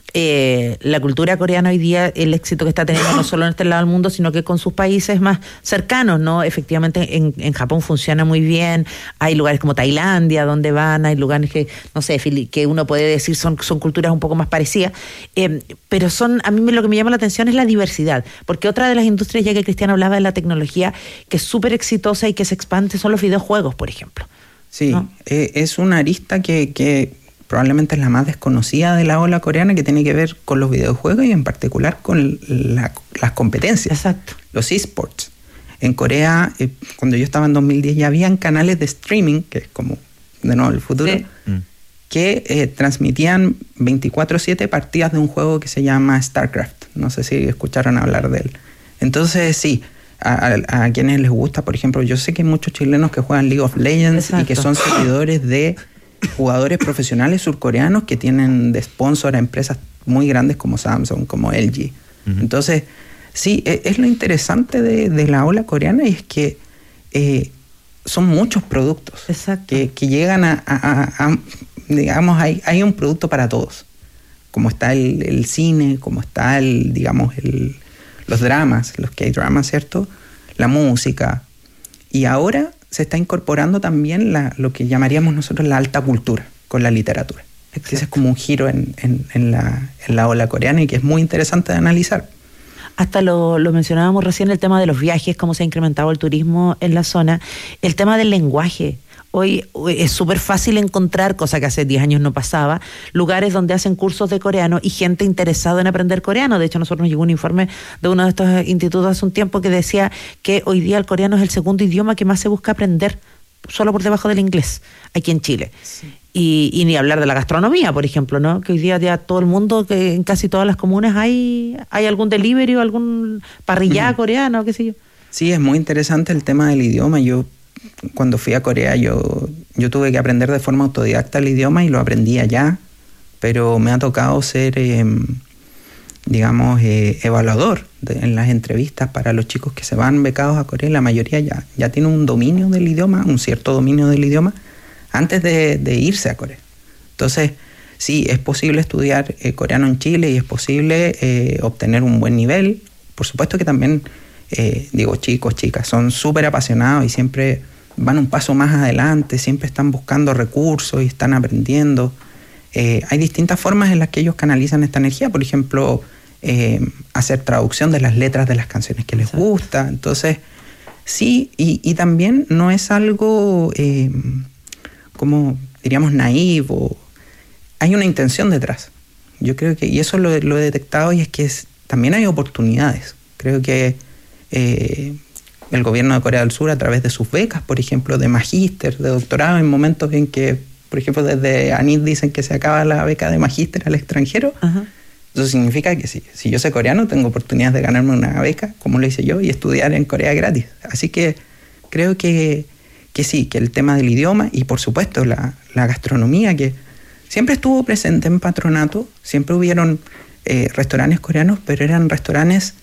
Speaker 2: eh, la cultura coreana hoy día, el éxito que está teniendo no solo en este lado del mundo, sino que con sus países más cercanos, ¿no? Efectivamente, en, en Japón funciona muy bien. Hay lugares como Tailandia donde van, hay lugares que, no sé, que uno puede decir son, son culturas un poco más parecidas. Eh, pero son, a mí lo que me llama la atención es la diversidad, porque otra de las industrias, ya que Cristian hablaba de la tecnología, que es súper exitosa y que se expande, son los videojuegos, por ejemplo.
Speaker 19: Sí,
Speaker 2: ¿no?
Speaker 19: eh, es una arista que, que probablemente es la más desconocida de la ola coreana, que tiene que ver con los videojuegos y en particular con la, las competencias.
Speaker 2: Exacto.
Speaker 19: Los esports. En Corea, eh, cuando yo estaba en dos mil diez, ya habían canales de streaming, que es como, de nuevo, el futuro, sí. que eh, transmitían veinticuatro siete partidas de un juego que se llama StarCraft. No sé si escucharon hablar de él. Entonces, sí. A, a, a quienes les gusta, por ejemplo, yo sé que hay muchos chilenos que juegan League of Legends. Exacto. Y que son seguidores de jugadores profesionales surcoreanos que tienen de sponsor a empresas muy grandes como Samsung, como L G. Uh-huh. Entonces, sí, es, es lo interesante de, de la ola coreana, y es que eh, son muchos productos.
Speaker 2: Exacto.
Speaker 19: que, que llegan a, a, a, a digamos, hay, hay un producto para todos. Como está el, el cine, como está el, digamos, el los dramas, los K-dramas, ¿cierto? La música. Y ahora se está incorporando también la, lo que llamaríamos nosotros la alta cultura con la literatura. Exacto. Ese es como un giro en, en, en, la, en la ola coreana y que es muy interesante de analizar.
Speaker 2: Hasta lo, lo mencionábamos recién, el tema de los viajes, cómo se ha incrementado el turismo en la zona. El tema del lenguaje. Hoy es súper fácil encontrar, cosa que hace diez años no pasaba, lugares donde hacen cursos de coreano y gente interesada en aprender coreano. De hecho, a nosotros nos llegó un informe de uno de estos institutos hace un tiempo que decía que hoy día el coreano es el segundo idioma que más se busca aprender, solo por debajo del inglés, aquí en Chile. Sí. Y, y ni hablar de la gastronomía, por ejemplo, ¿no? Que hoy día ya todo el mundo, que en casi todas las comunas hay, hay algún delivery o algún parrillá uh-huh. coreano, qué sé yo.
Speaker 19: Sí, es muy interesante el tema del idioma. Yo cuando fui a Corea yo, yo tuve que aprender de forma autodidacta el idioma y lo aprendí allá, pero me ha tocado ser, eh, digamos, eh, evaluador de, en las entrevistas para los chicos que se van becados a Corea. La mayoría ya, ya tiene un dominio del idioma, un cierto dominio del idioma, antes de, de irse a Corea. Entonces, sí, es posible estudiar eh, coreano en Chile y es posible eh, obtener un buen nivel. Por supuesto que también, eh, digo, chicos, chicas, son súper apasionados y siempre van un paso más adelante, siempre están buscando recursos y están aprendiendo. Eh, hay distintas formas en las que ellos canalizan esta energía, por ejemplo, eh, hacer traducción de las letras de las canciones que les Exacto. gusta. Entonces, sí, y, y también no es algo, eh, como diríamos, naive, o hay una intención detrás. Yo creo que, y eso lo, lo he detectado, y es que es, también hay oportunidades. Creo que eh, el gobierno de Corea del Sur, a través de sus becas, por ejemplo, de magíster, de doctorado, en momentos en que, por ejemplo, desde ANIT dicen que se acaba la beca de magíster al extranjero, uh-huh. eso significa que si, si yo sé coreano, tengo oportunidades de ganarme una beca, como lo hice yo, y estudiar en Corea gratis. Así que creo que, que sí, que el tema del idioma y por supuesto la, la gastronomía, que siempre estuvo presente en Patronato, siempre hubieron eh, restaurantes coreanos, pero eran restaurantes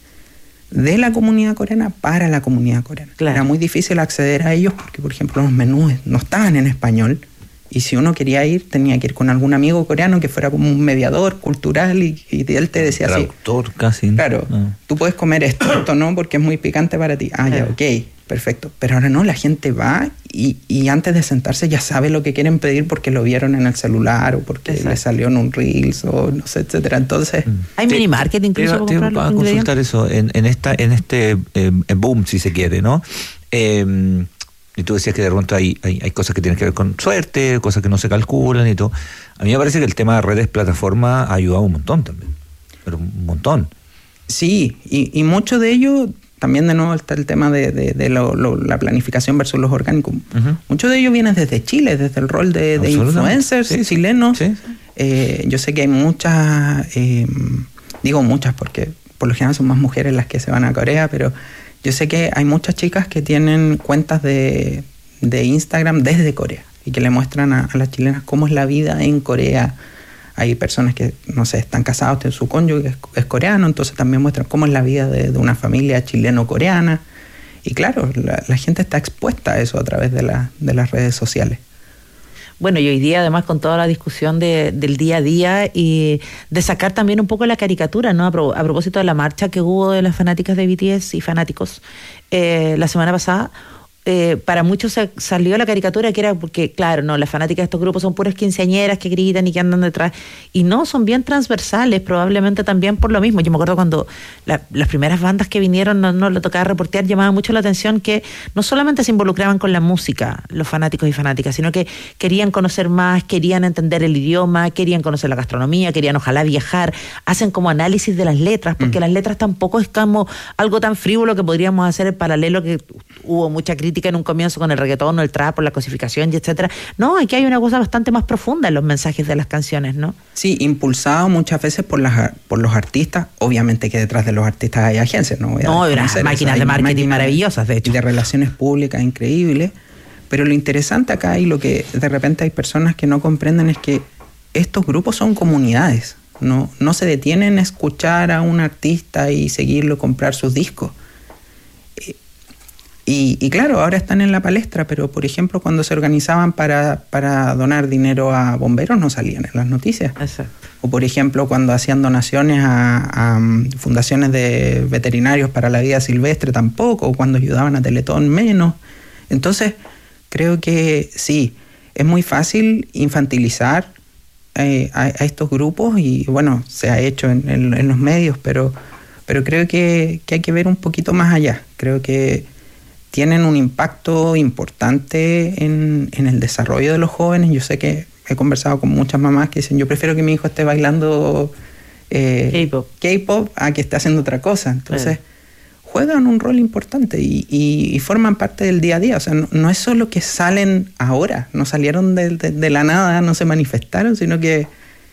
Speaker 19: de la comunidad coreana para la comunidad coreana. Claro. Era muy difícil acceder a ellos porque, por ejemplo, los menús no estaban en español y si uno quería ir, tenía que ir con algún amigo coreano que fuera como un mediador cultural y, y él te decía así.
Speaker 3: Traductor casi.
Speaker 19: Claro,
Speaker 3: ah.
Speaker 19: tú puedes comer esto, esto no, porque es muy picante para ti. Ah, ya, ok, perfecto. Pero ahora no, la gente va y, y antes de sentarse ya sabe lo que quieren pedir porque lo vieron en el celular o porque Exacto. le salió en un Reels o no sé, etcétera. Entonces...
Speaker 2: Mm. Hay mini market incluso
Speaker 3: te,
Speaker 2: para
Speaker 3: te, a consultar eso en, en, esta, en este eh, boom, si se quiere, ¿no? Eh, y tú decías que de pronto hay, hay, hay cosas que tienen que ver con suerte, cosas que no se calculan y todo. A mí me parece que el tema de redes, plataformas ha ayudado un montón también, pero un montón.
Speaker 19: Sí, y, y mucho de ello... También de nuevo está el tema de, de, de lo, lo, la planificación versus los orgánicos. Uh-huh. Mucho de ello viene desde Chile, desde el rol de, de influencers sí, chilenos. Sí, sí. Eh, yo sé que hay muchas, eh, digo muchas porque por lo general son más mujeres las que se van a Corea, pero yo sé que hay muchas chicas que tienen cuentas de, de Instagram desde Corea y que le muestran a, a las chilenas cómo es la vida en Corea. Hay personas que, no sé, están casados, tienen su cónyuge, es, es coreano, entonces también muestran cómo es la vida de, de una familia chileno-coreana. Y claro, la, la gente está expuesta a eso a través de, la, de las redes sociales.
Speaker 2: Bueno, y hoy día además con toda la discusión de, del día a día y de sacar también un poco la caricatura, ¿no? A, pro, a propósito de la marcha que hubo de las fanáticas de B T S y fanáticos eh, la semana pasada. Eh, para muchos se salió la caricatura que era porque, claro, no, las fanáticas de estos grupos son puras quinceañeras que gritan y que andan detrás, y no, son bien transversales, probablemente también por lo mismo. Yo me acuerdo cuando la, las primeras bandas que vinieron, no, no le tocaba reportear, llamaba mucho la atención que no solamente se involucraban con la música los fanáticos y fanáticas, sino que querían conocer más, querían entender el idioma, querían conocer la gastronomía, querían ojalá viajar, hacen como análisis de las letras, porque mm. las letras tampoco es como algo tan frívolo que podríamos hacer el paralelo que hubo mucha crítica en un comienzo con el reggaetón o el trap, por la cosificación y etcétera. No, aquí hay una cosa bastante más profunda en los mensajes de las canciones, ¿no?
Speaker 19: Sí, impulsado muchas veces por las por los artistas. Obviamente que detrás de los artistas hay agencias, ¿no? Voy a
Speaker 2: no, hay unas máquinas de marketing máquinas maravillosas, de hecho.
Speaker 19: De relaciones públicas increíbles. Pero lo interesante acá y lo que de repente hay personas que no comprenden es que estos grupos son comunidades. No, no se detienen a escuchar a un artista y seguirlo, comprar sus discos. Y, y claro, ahora están en la palestra, pero por ejemplo cuando se organizaban para, para donar dinero a bomberos no salían en las noticias.
Speaker 2: Exacto.
Speaker 19: O por ejemplo cuando hacían donaciones a, a fundaciones de veterinarios para la vida silvestre tampoco, o cuando ayudaban a Teletón menos. Entonces creo que sí, es muy fácil infantilizar eh, a, a estos grupos y bueno, se ha hecho en, en, en los medios, pero, pero creo que, que hay que ver un poquito más allá. Creo que tienen un impacto importante en, en el desarrollo de los jóvenes. Yo sé que he conversado con muchas mamás que dicen, yo prefiero que mi hijo esté bailando eh, K-pop. K-pop a que esté haciendo otra cosa. Entonces, sí. juegan un rol importante y, y, y forman parte del día a día. O sea, no, no es solo que salen ahora, no salieron de, de, de la nada, no se manifestaron, sino que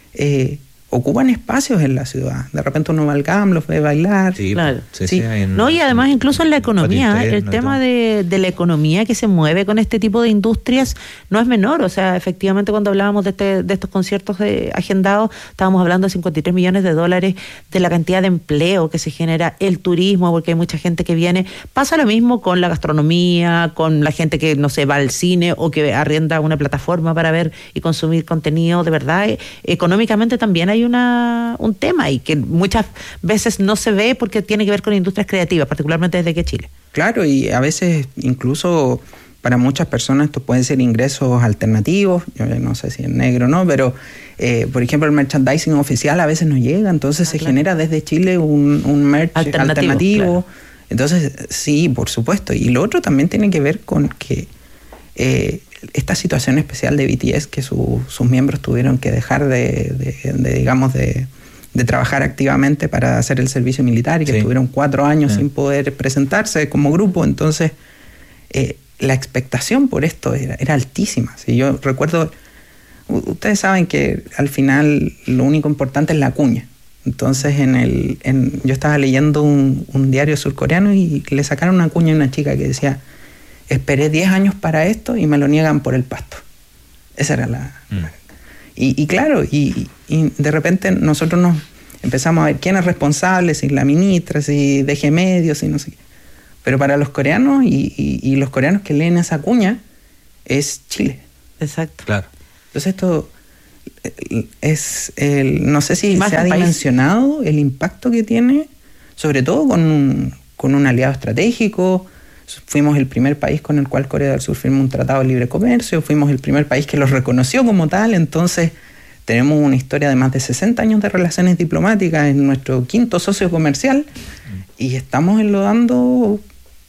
Speaker 19: eh, ocupan espacios en la ciudad. De repente uno va al G A M, los ve bailar.
Speaker 2: Sí, claro. Sí, sí. En, no, y además incluso en la economía, el tema de, de la economía que se mueve con este tipo de industrias no es menor. O sea, efectivamente cuando hablábamos de, este, de estos conciertos de, agendados, estábamos hablando de cincuenta y tres millones de dólares, de la cantidad de empleo que se genera, el turismo, porque hay mucha gente que viene. Pasa lo mismo con la gastronomía, con la gente que, no sé, va al cine o que arrienda una plataforma para ver y consumir contenido. De verdad, eh, económicamente también hay Hay una, un tema y que muchas veces no se ve porque tiene que ver con industrias creativas, particularmente desde que Chile.
Speaker 19: Claro, y a veces incluso para muchas personas esto pueden ser ingresos alternativos, yo no sé si es negro o no, pero eh, por ejemplo el merchandising oficial a veces no llega, entonces ah, se claro. genera desde Chile un, un merch alternativo. alternativo. Claro. Entonces sí, por supuesto. Y lo otro también tiene que ver con que eh, esta situación especial de B T S, que su, sus miembros tuvieron que dejar de, de, de digamos, de, de trabajar activamente para hacer el servicio militar y que sí. estuvieron cuatro años sí. sin poder presentarse como grupo. Entonces, eh, la expectación por esto era, era altísima. ¿Sí? Yo recuerdo, ustedes saben que al final lo único importante es la cuña. Entonces, en el, en, yo estaba leyendo un, un diario surcoreano y le sacaron una cuña a una chica que decía... esperé diez años para esto y me lo niegan por el pasto. Esa era la... Mm. Y, y claro, y, y de repente nosotros nos empezamos a ver quién es responsable, si la ministra, si D G Medios, si no sé qué. Pero para los coreanos y, y, y los coreanos que leen esa cuña, es Chile.
Speaker 2: Exacto.
Speaker 3: Claro.
Speaker 19: Entonces esto es, el, no sé si Más se ha dimensionado el impacto que tiene, sobre todo con un, con un aliado estratégico. Fuimos el primer país con el cual Corea del Sur firmó un tratado de libre comercio, fuimos el primer país que los reconoció como tal, entonces tenemos una historia de más de sesenta años de relaciones diplomáticas, en nuestro quinto socio comercial, y estamos enlodando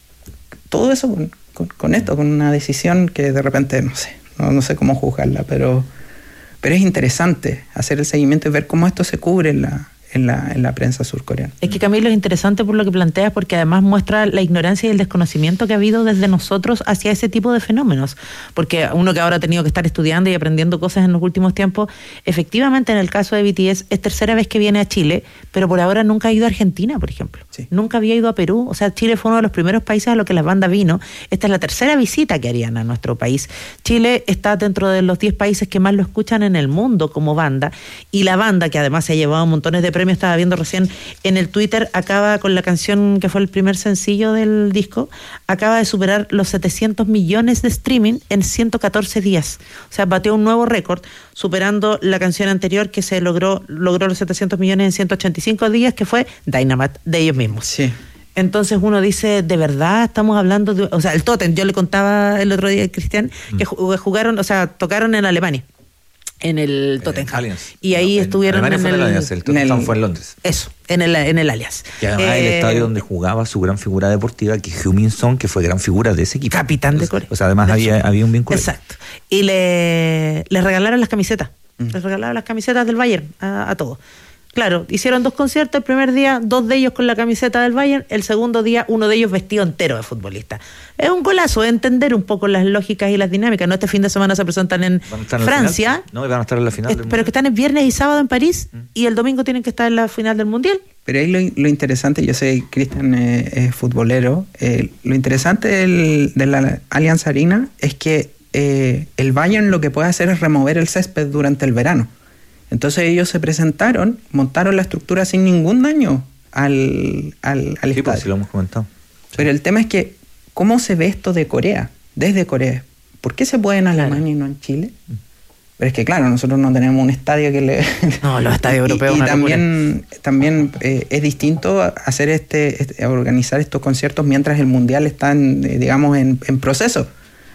Speaker 19: todo eso con, con, con esto, con una decisión que de repente, no sé, no, no sé cómo juzgarla, pero, pero es interesante hacer el seguimiento y ver cómo esto se cubre en la... En la, en la prensa surcoreana.
Speaker 2: Es que, Camilo, es interesante por lo que planteas, porque además muestra la ignorancia y el desconocimiento que ha habido desde nosotros hacia ese tipo de fenómenos, porque uno que ahora ha tenido que estar estudiando y aprendiendo cosas en los últimos tiempos, efectivamente en el caso de B T S es tercera vez que viene a Chile, pero por ahora nunca ha ido a Argentina, por ejemplo. Sí. Nunca había ido a Perú, o sea, Chile fue uno de los primeros países a los que la banda vino. Esta es la tercera visita que harían a nuestro país. Chile está dentro de los diez países que más lo escuchan en el mundo como banda, y la banda, que además se ha llevado montones de premio, estaba viendo recién en el Twitter, acaba con la canción que fue el primer sencillo del disco, acaba de superar los setecientos millones de streaming en ciento catorce días. O sea, batió un nuevo récord, superando la canción anterior que se logró logró los setecientos millones en ciento ochenta y cinco días, que fue Dynamite, de ellos mismos.
Speaker 19: Sí.
Speaker 2: Entonces uno dice, de verdad estamos hablando de... O sea, el Totem, yo le contaba el otro día a Cristian, mm. que jugaron, o sea, tocaron en Alemania. En el Tottenham. Eh, y ahí no, estuvieron en, en el...
Speaker 3: Allianz, el Tottenham fue en Londres.
Speaker 2: Eso, en el, en el Allianz.
Speaker 3: Y además eh, el estadio donde jugaba su gran figura deportiva, que es Heung-min Son, que fue gran figura de ese equipo.
Speaker 2: Capitán de Corea.
Speaker 3: O sea, además había, había un vínculo.
Speaker 2: Exacto. Y le, les regalaron las camisetas. Mm. Les regalaron las camisetas del Bayern a, a todos. Claro, hicieron dos conciertos, el primer día dos de ellos con la camiseta del Bayern, el segundo día uno de ellos vestido entero de futbolista. Es un golazo, entender un poco las lógicas y las dinámicas. No, este fin de semana se presentan en Francia.
Speaker 3: No, van a estar en la final.
Speaker 2: Es, pero que están el viernes y sábado en París, mm. y el domingo tienen que estar en la final del Mundial.
Speaker 19: Pero ahí lo, lo interesante, yo sé que Cristian es, es futbolero, eh, lo interesante del, de la Allianz Arena es que eh, el Bayern lo que puede hacer es remover el césped durante el verano. Entonces ellos se presentaron, montaron la estructura sin ningún daño al, al, al
Speaker 3: sí,
Speaker 19: estadio.
Speaker 3: Pues, sí, lo hemos comentado. Sí.
Speaker 19: Pero el tema es que, ¿cómo se ve esto de Corea? Desde Corea. ¿Por qué se puede en Alemania claro. y no en Chile? Pero es que, claro, nosotros no tenemos un estadio que le...
Speaker 2: No, los estadios europeos...
Speaker 19: Y, y también, también eh, es distinto hacer este, este, organizar estos conciertos mientras el Mundial está, en, digamos, en, en proceso.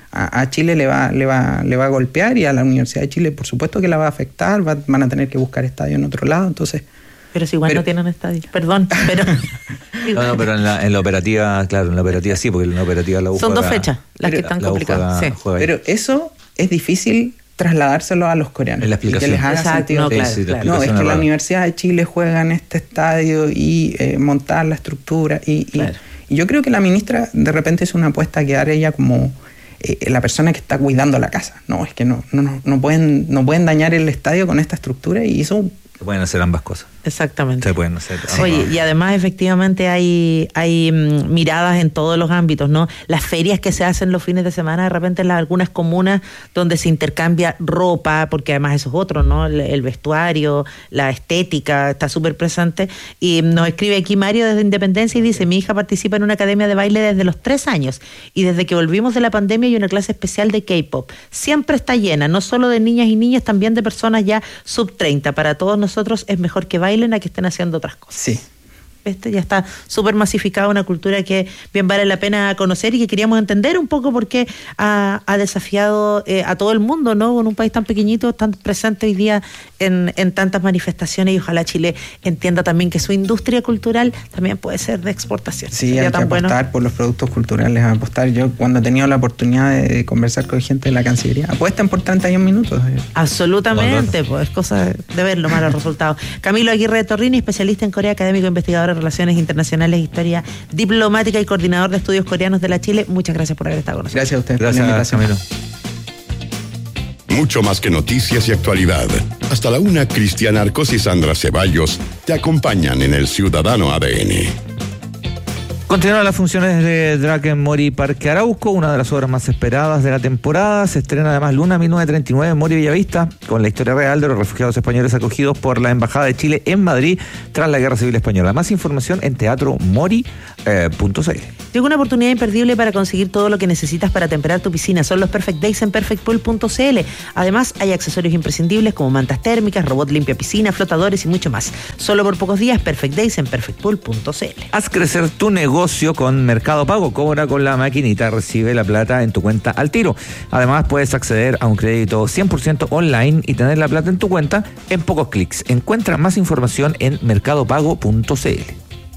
Speaker 19: A Chile le va, le va, le va a golpear, y a la Universidad de Chile por supuesto que la va a afectar, va, van a tener que buscar estadio en otro lado, entonces...
Speaker 2: Pero si igual pero, no tienen estadio, perdón, pero...
Speaker 3: no, no, pero en la, en la operativa, claro, en la operativa sí, porque en la operativa la U
Speaker 2: Son
Speaker 3: juega,
Speaker 2: dos fechas las
Speaker 19: pero,
Speaker 2: que están complicadas.
Speaker 19: Sí. Pero eso es difícil trasladárselo a los coreanos.
Speaker 3: En la explicación.
Speaker 19: Y que les haga
Speaker 2: Exacto,
Speaker 19: sentido.
Speaker 2: No, claro,
Speaker 3: sí, sí,
Speaker 2: claro.
Speaker 19: No, es que
Speaker 3: rara.
Speaker 19: la Universidad de Chile juega en este estadio y eh, montar la estructura, y, y, claro. y yo creo que la ministra de repente hizo una apuesta a quedar ella como... la persona que está cuidando la casa. No, es que no, no, no, pueden, no pueden dañar el estadio con esta estructura, y eso...
Speaker 3: Se pueden hacer ambas cosas.
Speaker 2: Exactamente.
Speaker 3: Se pueden hacer.
Speaker 2: Sí. Oye, y además efectivamente hay, hay mm, miradas en todos los ámbitos, ¿no? Las ferias que se hacen los fines de semana, de repente en las, algunas comunas donde se intercambia ropa, porque además eso es otro, ¿no? El, el vestuario, la estética, está súper presente. Y nos escribe aquí Mario desde Independencia y dice: mi hija participa en una academia de baile desde los tres años, y desde que volvimos de la pandemia hay una clase especial de K-pop. Siempre está llena, no solo de niñas y niños, también de personas ya sub treinta. Para todos nosotros es mejor que bailen a que estén haciendo otras cosas.
Speaker 19: Sí.
Speaker 2: Este ya está súper masificada, una cultura que bien vale la pena conocer, y que queríamos entender un poco por qué ha, ha desafiado eh, a todo el mundo, ¿no? Con un país tan pequeñito, tan presente hoy día en, en tantas manifestaciones, y ojalá Chile entienda también que su industria cultural también puede ser de exportación.
Speaker 19: Sí,
Speaker 2: Sería
Speaker 19: hay
Speaker 2: tan
Speaker 19: que apostar
Speaker 2: bueno.
Speaker 19: por los productos culturales, apostar. Yo cuando he tenido la oportunidad de conversar con gente de la Cancillería, apuestan por treinta y un minutos.
Speaker 2: Absolutamente, no, no. pues es cosa de ver los malos resultados. Camilo Aguirre de Torrini, especialista en Corea, académico, investigador de Relaciones Internacionales, Historia Diplomática y coordinador de estudios coreanos de la Chile. Muchas gracias por haber estado con nosotros.
Speaker 19: Gracias a usted.
Speaker 3: Gracias, Camilo.
Speaker 4: Mucho más que noticias y actualidad. Hasta la una, Cristiana Arcos y Sandra Ceballos te acompañan en el Ciudadano A D N.
Speaker 3: Continúan las funciones de Draken Mori Parque Arauco, una de las obras más esperadas de la temporada. Se estrena además Luna mil novecientos treinta y nueve en Mori Bellavista, con la historia real de los refugiados españoles acogidos por la Embajada de Chile en Madrid tras la Guerra Civil Española. Más información en teatro mori punto c l.
Speaker 2: Llegó una oportunidad imperdible para conseguir todo lo que necesitas para temperar tu piscina. Son los Perfect Days en perfect pool punto c l. Además, hay accesorios imprescindibles como mantas térmicas, robot limpia piscina, flotadores y mucho más. Solo por pocos días, Perfect Days en perfect pool punto c l.
Speaker 3: Haz crecer tu negocio con Mercado Pago. Cobra con la maquinita, recibe la plata en tu cuenta al tiro. Además, puedes acceder a un crédito cien por ciento online y tener la plata en tu cuenta en pocos clics. Encuentra más información en mercado pago punto c l.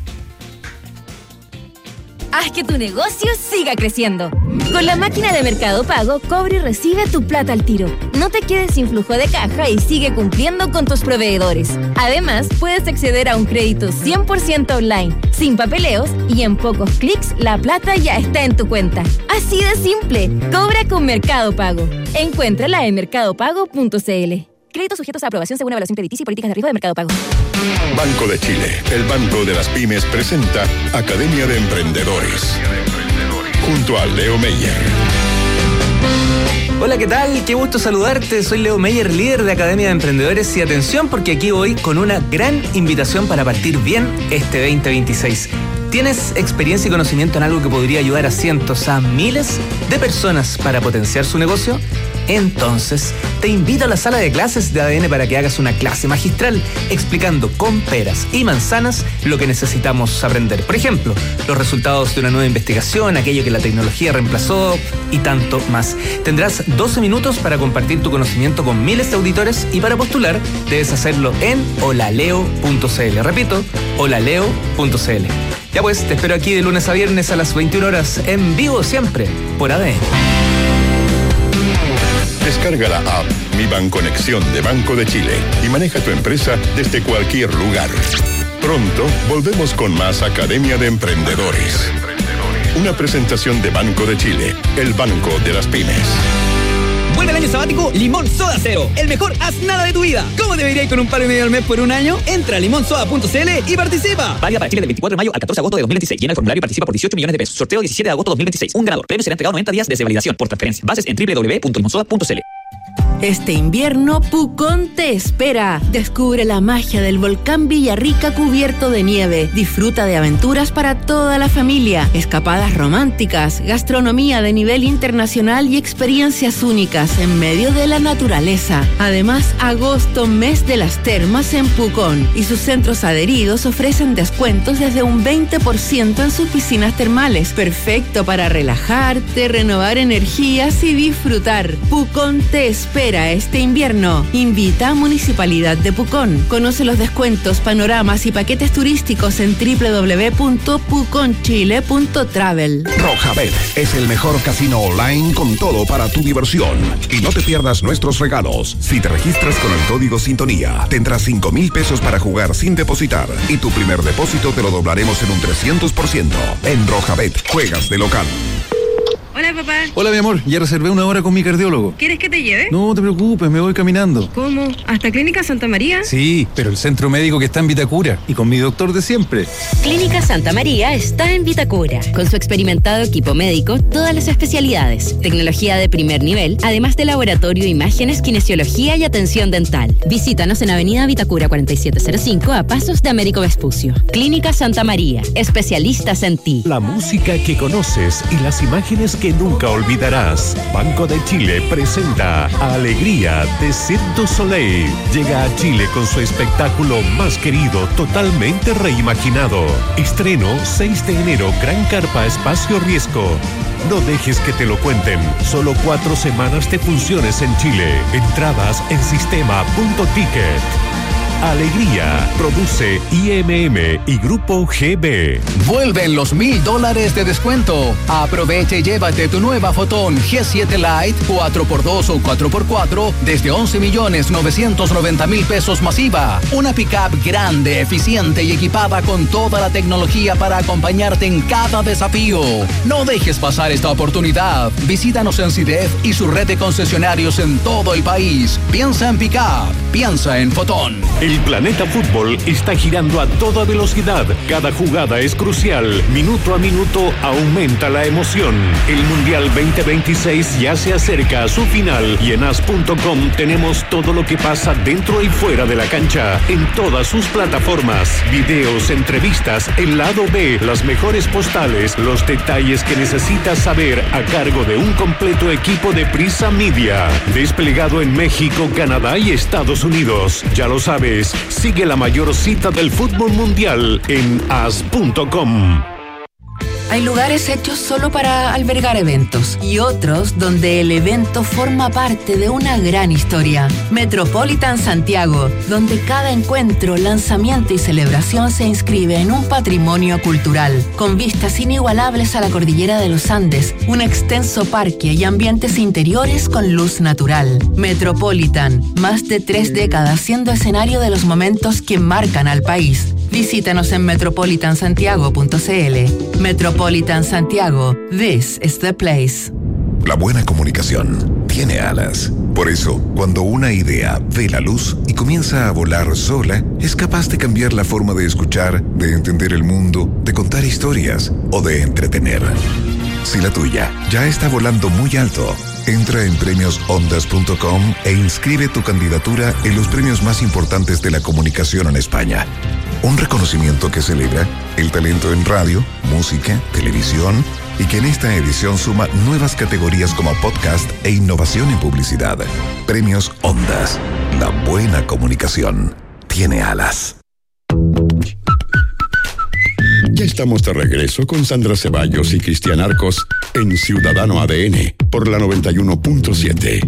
Speaker 20: Haz que tu negocio siga creciendo. Con la máquina de Mercado Pago, cobra y recibe tu plata al tiro. No te quedes sin flujo de caja y sigue cumpliendo con tus proveedores. Además, puedes acceder a un crédito cien por ciento online, sin papeleos y en pocos clics la plata ya está en tu cuenta. Así de simple. Cobra con Mercado Pago. Encuéntrala en mercado pago punto c l. Créditos sujetos a aprobación según evaluación crediticia y políticas de riesgo de Mercado Pago.
Speaker 4: Banco de Chile, el banco de las pymes, presenta Academia de Emprendedores. Junto a Leo Meyer.
Speaker 21: Hola, ¿qué tal? Qué gusto saludarte. Soy Leo Meyer, líder de Academia de Emprendedores, y atención porque aquí voy con una gran invitación para partir bien este veinte veintiséis. ¿Tienes experiencia y conocimiento en algo que podría ayudar a cientos, a miles de personas para potenciar su negocio? Entonces, te invito a la sala de clases de A D N para que hagas una clase magistral explicando con peras y manzanas lo que necesitamos aprender. Por ejemplo, los resultados de una nueva investigación, aquello que la tecnología reemplazó y tanto más. Tendrás doce minutos para compartir tu conocimiento con miles de auditores y para postular debes hacerlo en holaleo punto c l. Repito, holaleo punto c l. Ya pues, te espero aquí de lunes a viernes a las veintiuna horas, en vivo siempre, por A D N.
Speaker 4: Descarga la app Mi Banconexión de Banco de Chile y maneja tu empresa desde cualquier lugar. Pronto volvemos con más Academia de Emprendedores. Una presentación de Banco de Chile, el banco de las pymes.
Speaker 12: Vuelve el año sabático Limón Soda Cero, el mejor haz nada de tu vida. ¿Cómo debería ir con un par y medio al mes por un año? Entra a limón soda punto c l y participa.
Speaker 13: Válida para Chile del veinticuatro de mayo al catorce de agosto de dos mil veintiséis. Llena el formulario y participa por dieciocho millones de pesos. Sorteo diecisiete de agosto de dos mil veintiséis. Un ganador. Premio será entregado noventa días desde validación por transferencia. Bases en doble u doble u doble u punto limón soda punto c l.
Speaker 17: Este invierno, Pucón te espera. Descubre la magia del volcán Villarrica cubierto de nieve. Disfruta de aventuras para toda la familia, escapadas románticas, gastronomía de nivel internacional y experiencias únicas en medio de la naturaleza. Además, agosto, mes de las termas en Pucón, y sus centros adheridos ofrecen descuentos desde un veinte por ciento en sus piscinas termales. Perfecto para relajarte, renovar energías y disfrutar. Pucón te espera este invierno. Invita a Municipalidad de Pucón. Conoce los descuentos, panoramas y paquetes turísticos en doble u doble u doble u punto pucón chile punto travel.
Speaker 11: Rojabet es el mejor casino online con todo para tu diversión. Y no te pierdas nuestros regalos. Si te registras con el código Sintonía, tendrás cinco mil pesos para jugar sin depositar. Y tu primer depósito te lo doblaremos en un trescientos por ciento. En Rojabet, juegas de local.
Speaker 22: Hola, papá.
Speaker 23: Hola, mi amor. Ya reservé una hora con mi cardiólogo.
Speaker 22: ¿Quieres que te lleve?
Speaker 23: No te preocupes, me voy caminando.
Speaker 22: ¿Cómo? ¿Hasta Clínica Santa María?
Speaker 23: Sí, pero el centro médico que está en Vitacura y con mi doctor de siempre.
Speaker 24: Clínica Santa María está en Vitacura. Con su experimentado equipo médico, todas las especialidades, tecnología de primer nivel, además de laboratorio, imágenes, kinesiología y atención dental. Visítanos en Avenida Vitacura cuarenta y siete cero cinco a pasos de Américo Vespucio. Clínica Santa María, especialistas en ti.
Speaker 8: La música que conoces y las imágenes que nunca olvidarás. Banco de Chile presenta Alegría de Cirque du Soleil. Llega a Chile con su espectáculo más querido, totalmente reimaginado. Estreno seis de enero, Gran Carpa Espacio Riesgo. No dejes que te lo cuenten. Solo cuatro semanas de funciones en Chile. Entradas en sistema punto ticket. Alegría, produce I M M y Grupo G B.
Speaker 25: Vuelven los mil dólares de descuento. Aprovecha y llévate tu nueva Fotón G siete Lite cuatro por dos o cuatro por cuatro desde once millones novecientos noventa mil pesos masiva. Una pickup grande, eficiente y equipada con toda la tecnología para acompañarte en cada desafío. No dejes pasar esta oportunidad. Visítanos en C I D E F y su red de concesionarios en todo el país. Piensa en pickup, piensa en Fotón.
Speaker 8: El planeta fútbol está girando a toda velocidad. Cada jugada es crucial. Minuto a minuto aumenta la emoción. El Mundial veinte veintiséis ya se acerca a su final y en as punto com tenemos todo lo que pasa dentro y fuera de la cancha en todas sus plataformas. Videos, entrevistas, el lado B, las mejores postales, los detalles que necesitas saber a cargo de un completo equipo de Prisa Media. Desplegado en México, Canadá y Estados Unidos. Ya lo sabes, sigue la mayor cita del fútbol mundial en as punto com.
Speaker 17: Hay lugares hechos solo para albergar eventos y otros donde el evento forma parte de una gran historia. Metropolitan Santiago, donde cada encuentro, lanzamiento y celebración se inscribe en un patrimonio cultural, con vistas inigualables a la cordillera de los Andes, un extenso parque y ambientes interiores con luz natural. Metropolitan, más de tres décadas siendo escenario de los momentos que marcan al país. Visítanos en metropolitan santiago punto c l. Metropolitan Santiago, this is the place.
Speaker 1: La buena comunicación tiene alas. Por eso, cuando una idea ve la luz y comienza a volar sola, es capaz de cambiar la forma de escuchar, de entender el mundo, de contar historias o de entretener. Si la tuya ya está volando muy alto, entra en premios ondas punto com e inscribe tu candidatura en los premios más importantes de la comunicación en España. Un reconocimiento que celebra el talento en radio, música, televisión y que en esta edición suma nuevas categorías como podcast e innovación en publicidad. Premios Ondas. La buena comunicación tiene alas.
Speaker 4: Ya estamos de regreso con Sandra Ceballos y Cristian Arcos en Ciudadano A D N por la noventa y uno punto siete.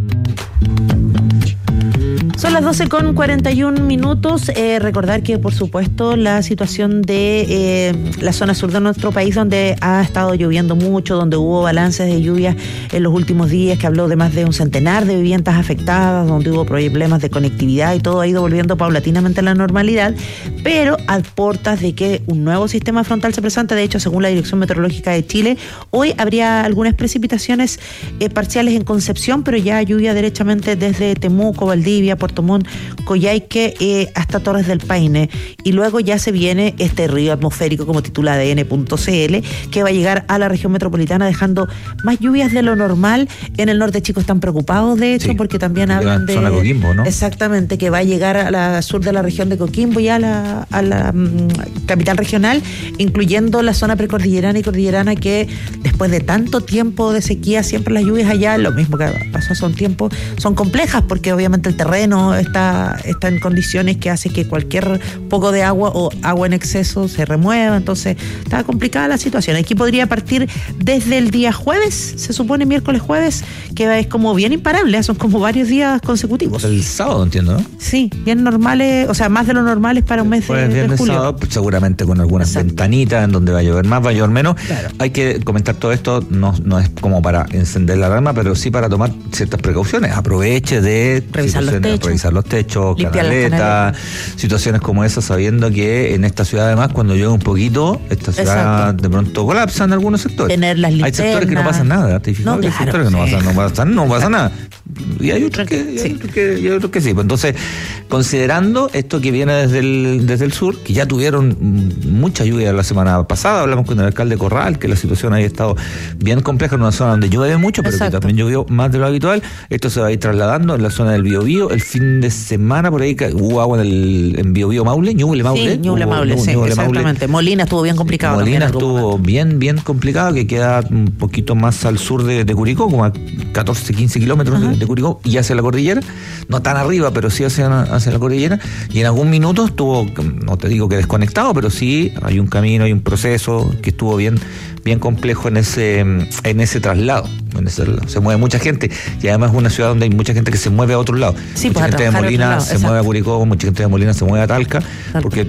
Speaker 2: Son las doce con cuarenta y un minutos. Eh, recordar que, por supuesto, la situación de eh, la zona sur de nuestro país, donde ha estado lloviendo mucho, donde hubo balances de lluvia en los últimos días, que habló de más de un centenar de viviendas afectadas, donde hubo problemas de conectividad y todo ha ido volviendo paulatinamente a la normalidad, pero a portas de que un nuevo sistema frontal se presente. De hecho, según la Dirección Meteorológica de Chile, hoy habría algunas precipitaciones eh, parciales en Concepción, pero ya lluvia derechamente desde Temuco, Valdivia, Puerto Montt, Coyhaique eh, hasta Torres del Paine, y luego ya se viene este río atmosférico, como titula A D N punto c l, que va a llegar a la región metropolitana dejando más lluvias de lo normal. En el norte, chicos, están preocupados de hecho, sí, porque también hablan de
Speaker 3: zona Coquimbo, ¿no?
Speaker 2: Exactamente, que va a llegar a la sur de la región de Coquimbo y a la, a la um, capital regional, incluyendo la zona precordillerana y cordillerana, que después de tanto tiempo de sequía, siempre las lluvias allá, lo mismo que pasó hace un tiempo, son complejas porque obviamente el terreno está, está en condiciones que hace que cualquier poco de agua o agua en exceso se remueva. Entonces está complicada la situación. Aquí podría partir desde el día jueves, se supone miércoles jueves, que es como bien imparable, son como varios días consecutivos.
Speaker 3: El sábado, entiendo, ¿no?
Speaker 2: Sí, bien normales, o sea, más de lo normales para un mes
Speaker 3: pues
Speaker 2: de, de julio.
Speaker 3: Sábado, pues seguramente con algunas Exacto. ventanitas en donde va a llover más, va a llover menos.
Speaker 2: Claro.
Speaker 3: Hay que comentar todo esto, no, no es como para encender la alarma, pero sí para tomar ciertas precauciones. Aproveche de
Speaker 2: revisar los techos,
Speaker 3: revisar los techos, canaletas, situaciones como esas, sabiendo que en esta ciudad además cuando llueve un poquito, esta ciudad Exacto. de pronto colapsa en algunos sectores.
Speaker 2: Tener las linternas.
Speaker 3: Hay sectores que no pasan nada, ¿te fijas?
Speaker 2: No,
Speaker 3: Hay
Speaker 2: claro,
Speaker 3: sectores que no
Speaker 2: sí.
Speaker 3: pasan, no pasan, no pasa nada. Y hay otros que, y hay
Speaker 2: sí.
Speaker 3: otros que, y hay otros que sí. Pues entonces, considerando esto que viene desde el, desde el sur, que ya tuvieron mucha lluvia la semana pasada, hablamos con el alcalde Corral, que la situación ahí ha estado bien compleja en una zona donde llueve mucho, pero Exacto. que también llovió más de lo habitual. Esto se va a ir trasladando en la zona del Biobío. El fin de semana por ahí hubo agua en el en Biobío Maule, Ñuble Maule.
Speaker 2: Sí, Ñuble Maule, sí,
Speaker 3: Ñuble
Speaker 2: exactamente. Maule. Molina estuvo bien complicado.
Speaker 3: Molina estuvo bien, bien complicado, que queda un poquito más al sur de, de Curicó, como a catorce, quince kilómetros de, de Curicó, y hacia la cordillera, no tan arriba, pero sí hacia, hacia la cordillera, y en algún minuto estuvo, no te digo que desconectado, pero sí hay un camino, hay un proceso que estuvo bien, bien complejo en ese, en ese traslado. En ese, se mueve mucha gente, y además es una ciudad donde hay mucha gente que se mueve a otro lado.
Speaker 2: Sí,
Speaker 3: mucha
Speaker 2: pues
Speaker 3: gente de Molina se
Speaker 2: Exacto.
Speaker 3: mueve a Curicó, mucha gente de Molina se mueve a Talca, Talca. porque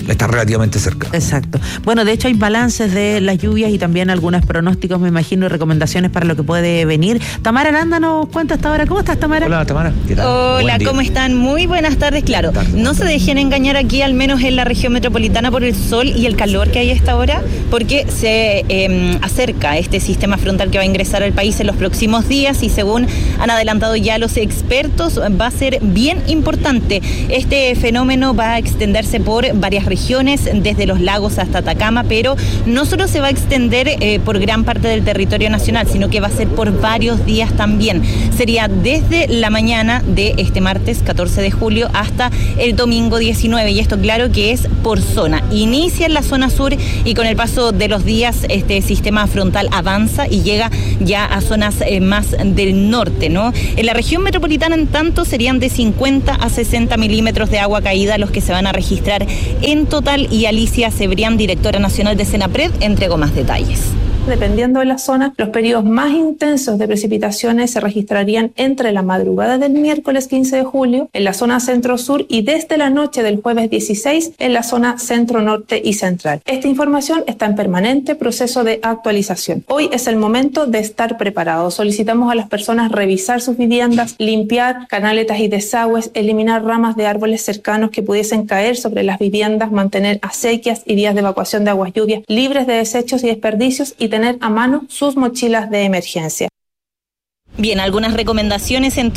Speaker 3: está relativamente cerca.
Speaker 2: Exacto. Bueno, de hecho hay balances de las lluvias y también algunos pronósticos, me imagino, y recomendaciones para lo que puede venir. Tamara Aranda nos cuenta hasta ahora. ¿Cómo estás, Tamara?
Speaker 3: Hola, Tamara. ¿Qué tal?
Speaker 5: Hola, ¿cómo están? Muy buenas tardes, claro. Tardes. No se dejen engañar aquí, al menos en la región metropolitana, por el sol y el calor que hay a esta hora, porque se eh, acerca este sistema frontal que va a ingresar al país en los próximos días y según han adelantado ya los expertos, va a ser bien importante. Este fenómeno va a extenderse por varias regiones, desde los lagos hasta Atacama, pero no solo se va a extender eh, por gran parte del territorio nacional, sino que va a ser por varios días también. Sería desde la mañana de este martes catorce de julio hasta el domingo diecinueve, y esto claro que es por zona. Inicia en la zona sur y con el paso de los días este sistema frontal avanza y llega ya a zonas eh, más del norte, ¿no? En la región metropolitana, en tanto, serían de cincuenta a sesenta milímetros de agua caída los que se van a registrar en total, y Alicia Cebrián, directora nacional de Senapred, entregó más detalles.
Speaker 6: Dependiendo de la zona, los periodos más intensos de precipitaciones se registrarían entre la madrugada del miércoles quince de julio en la zona centro-sur y desde la noche del jueves dieciséis en la zona centro-norte y central. Esta información está en permanente proceso de actualización. Hoy es el momento de estar preparados. Solicitamos a las personas revisar sus viviendas, limpiar canaletas y desagües, eliminar ramas de árboles cercanos que pudiesen caer sobre las viviendas, mantener acequias y vías de evacuación de aguas lluvias libres de desechos y desperdicios y tener a mano sus mochilas de emergencia.
Speaker 5: Bien, algunas recomendaciones entonces.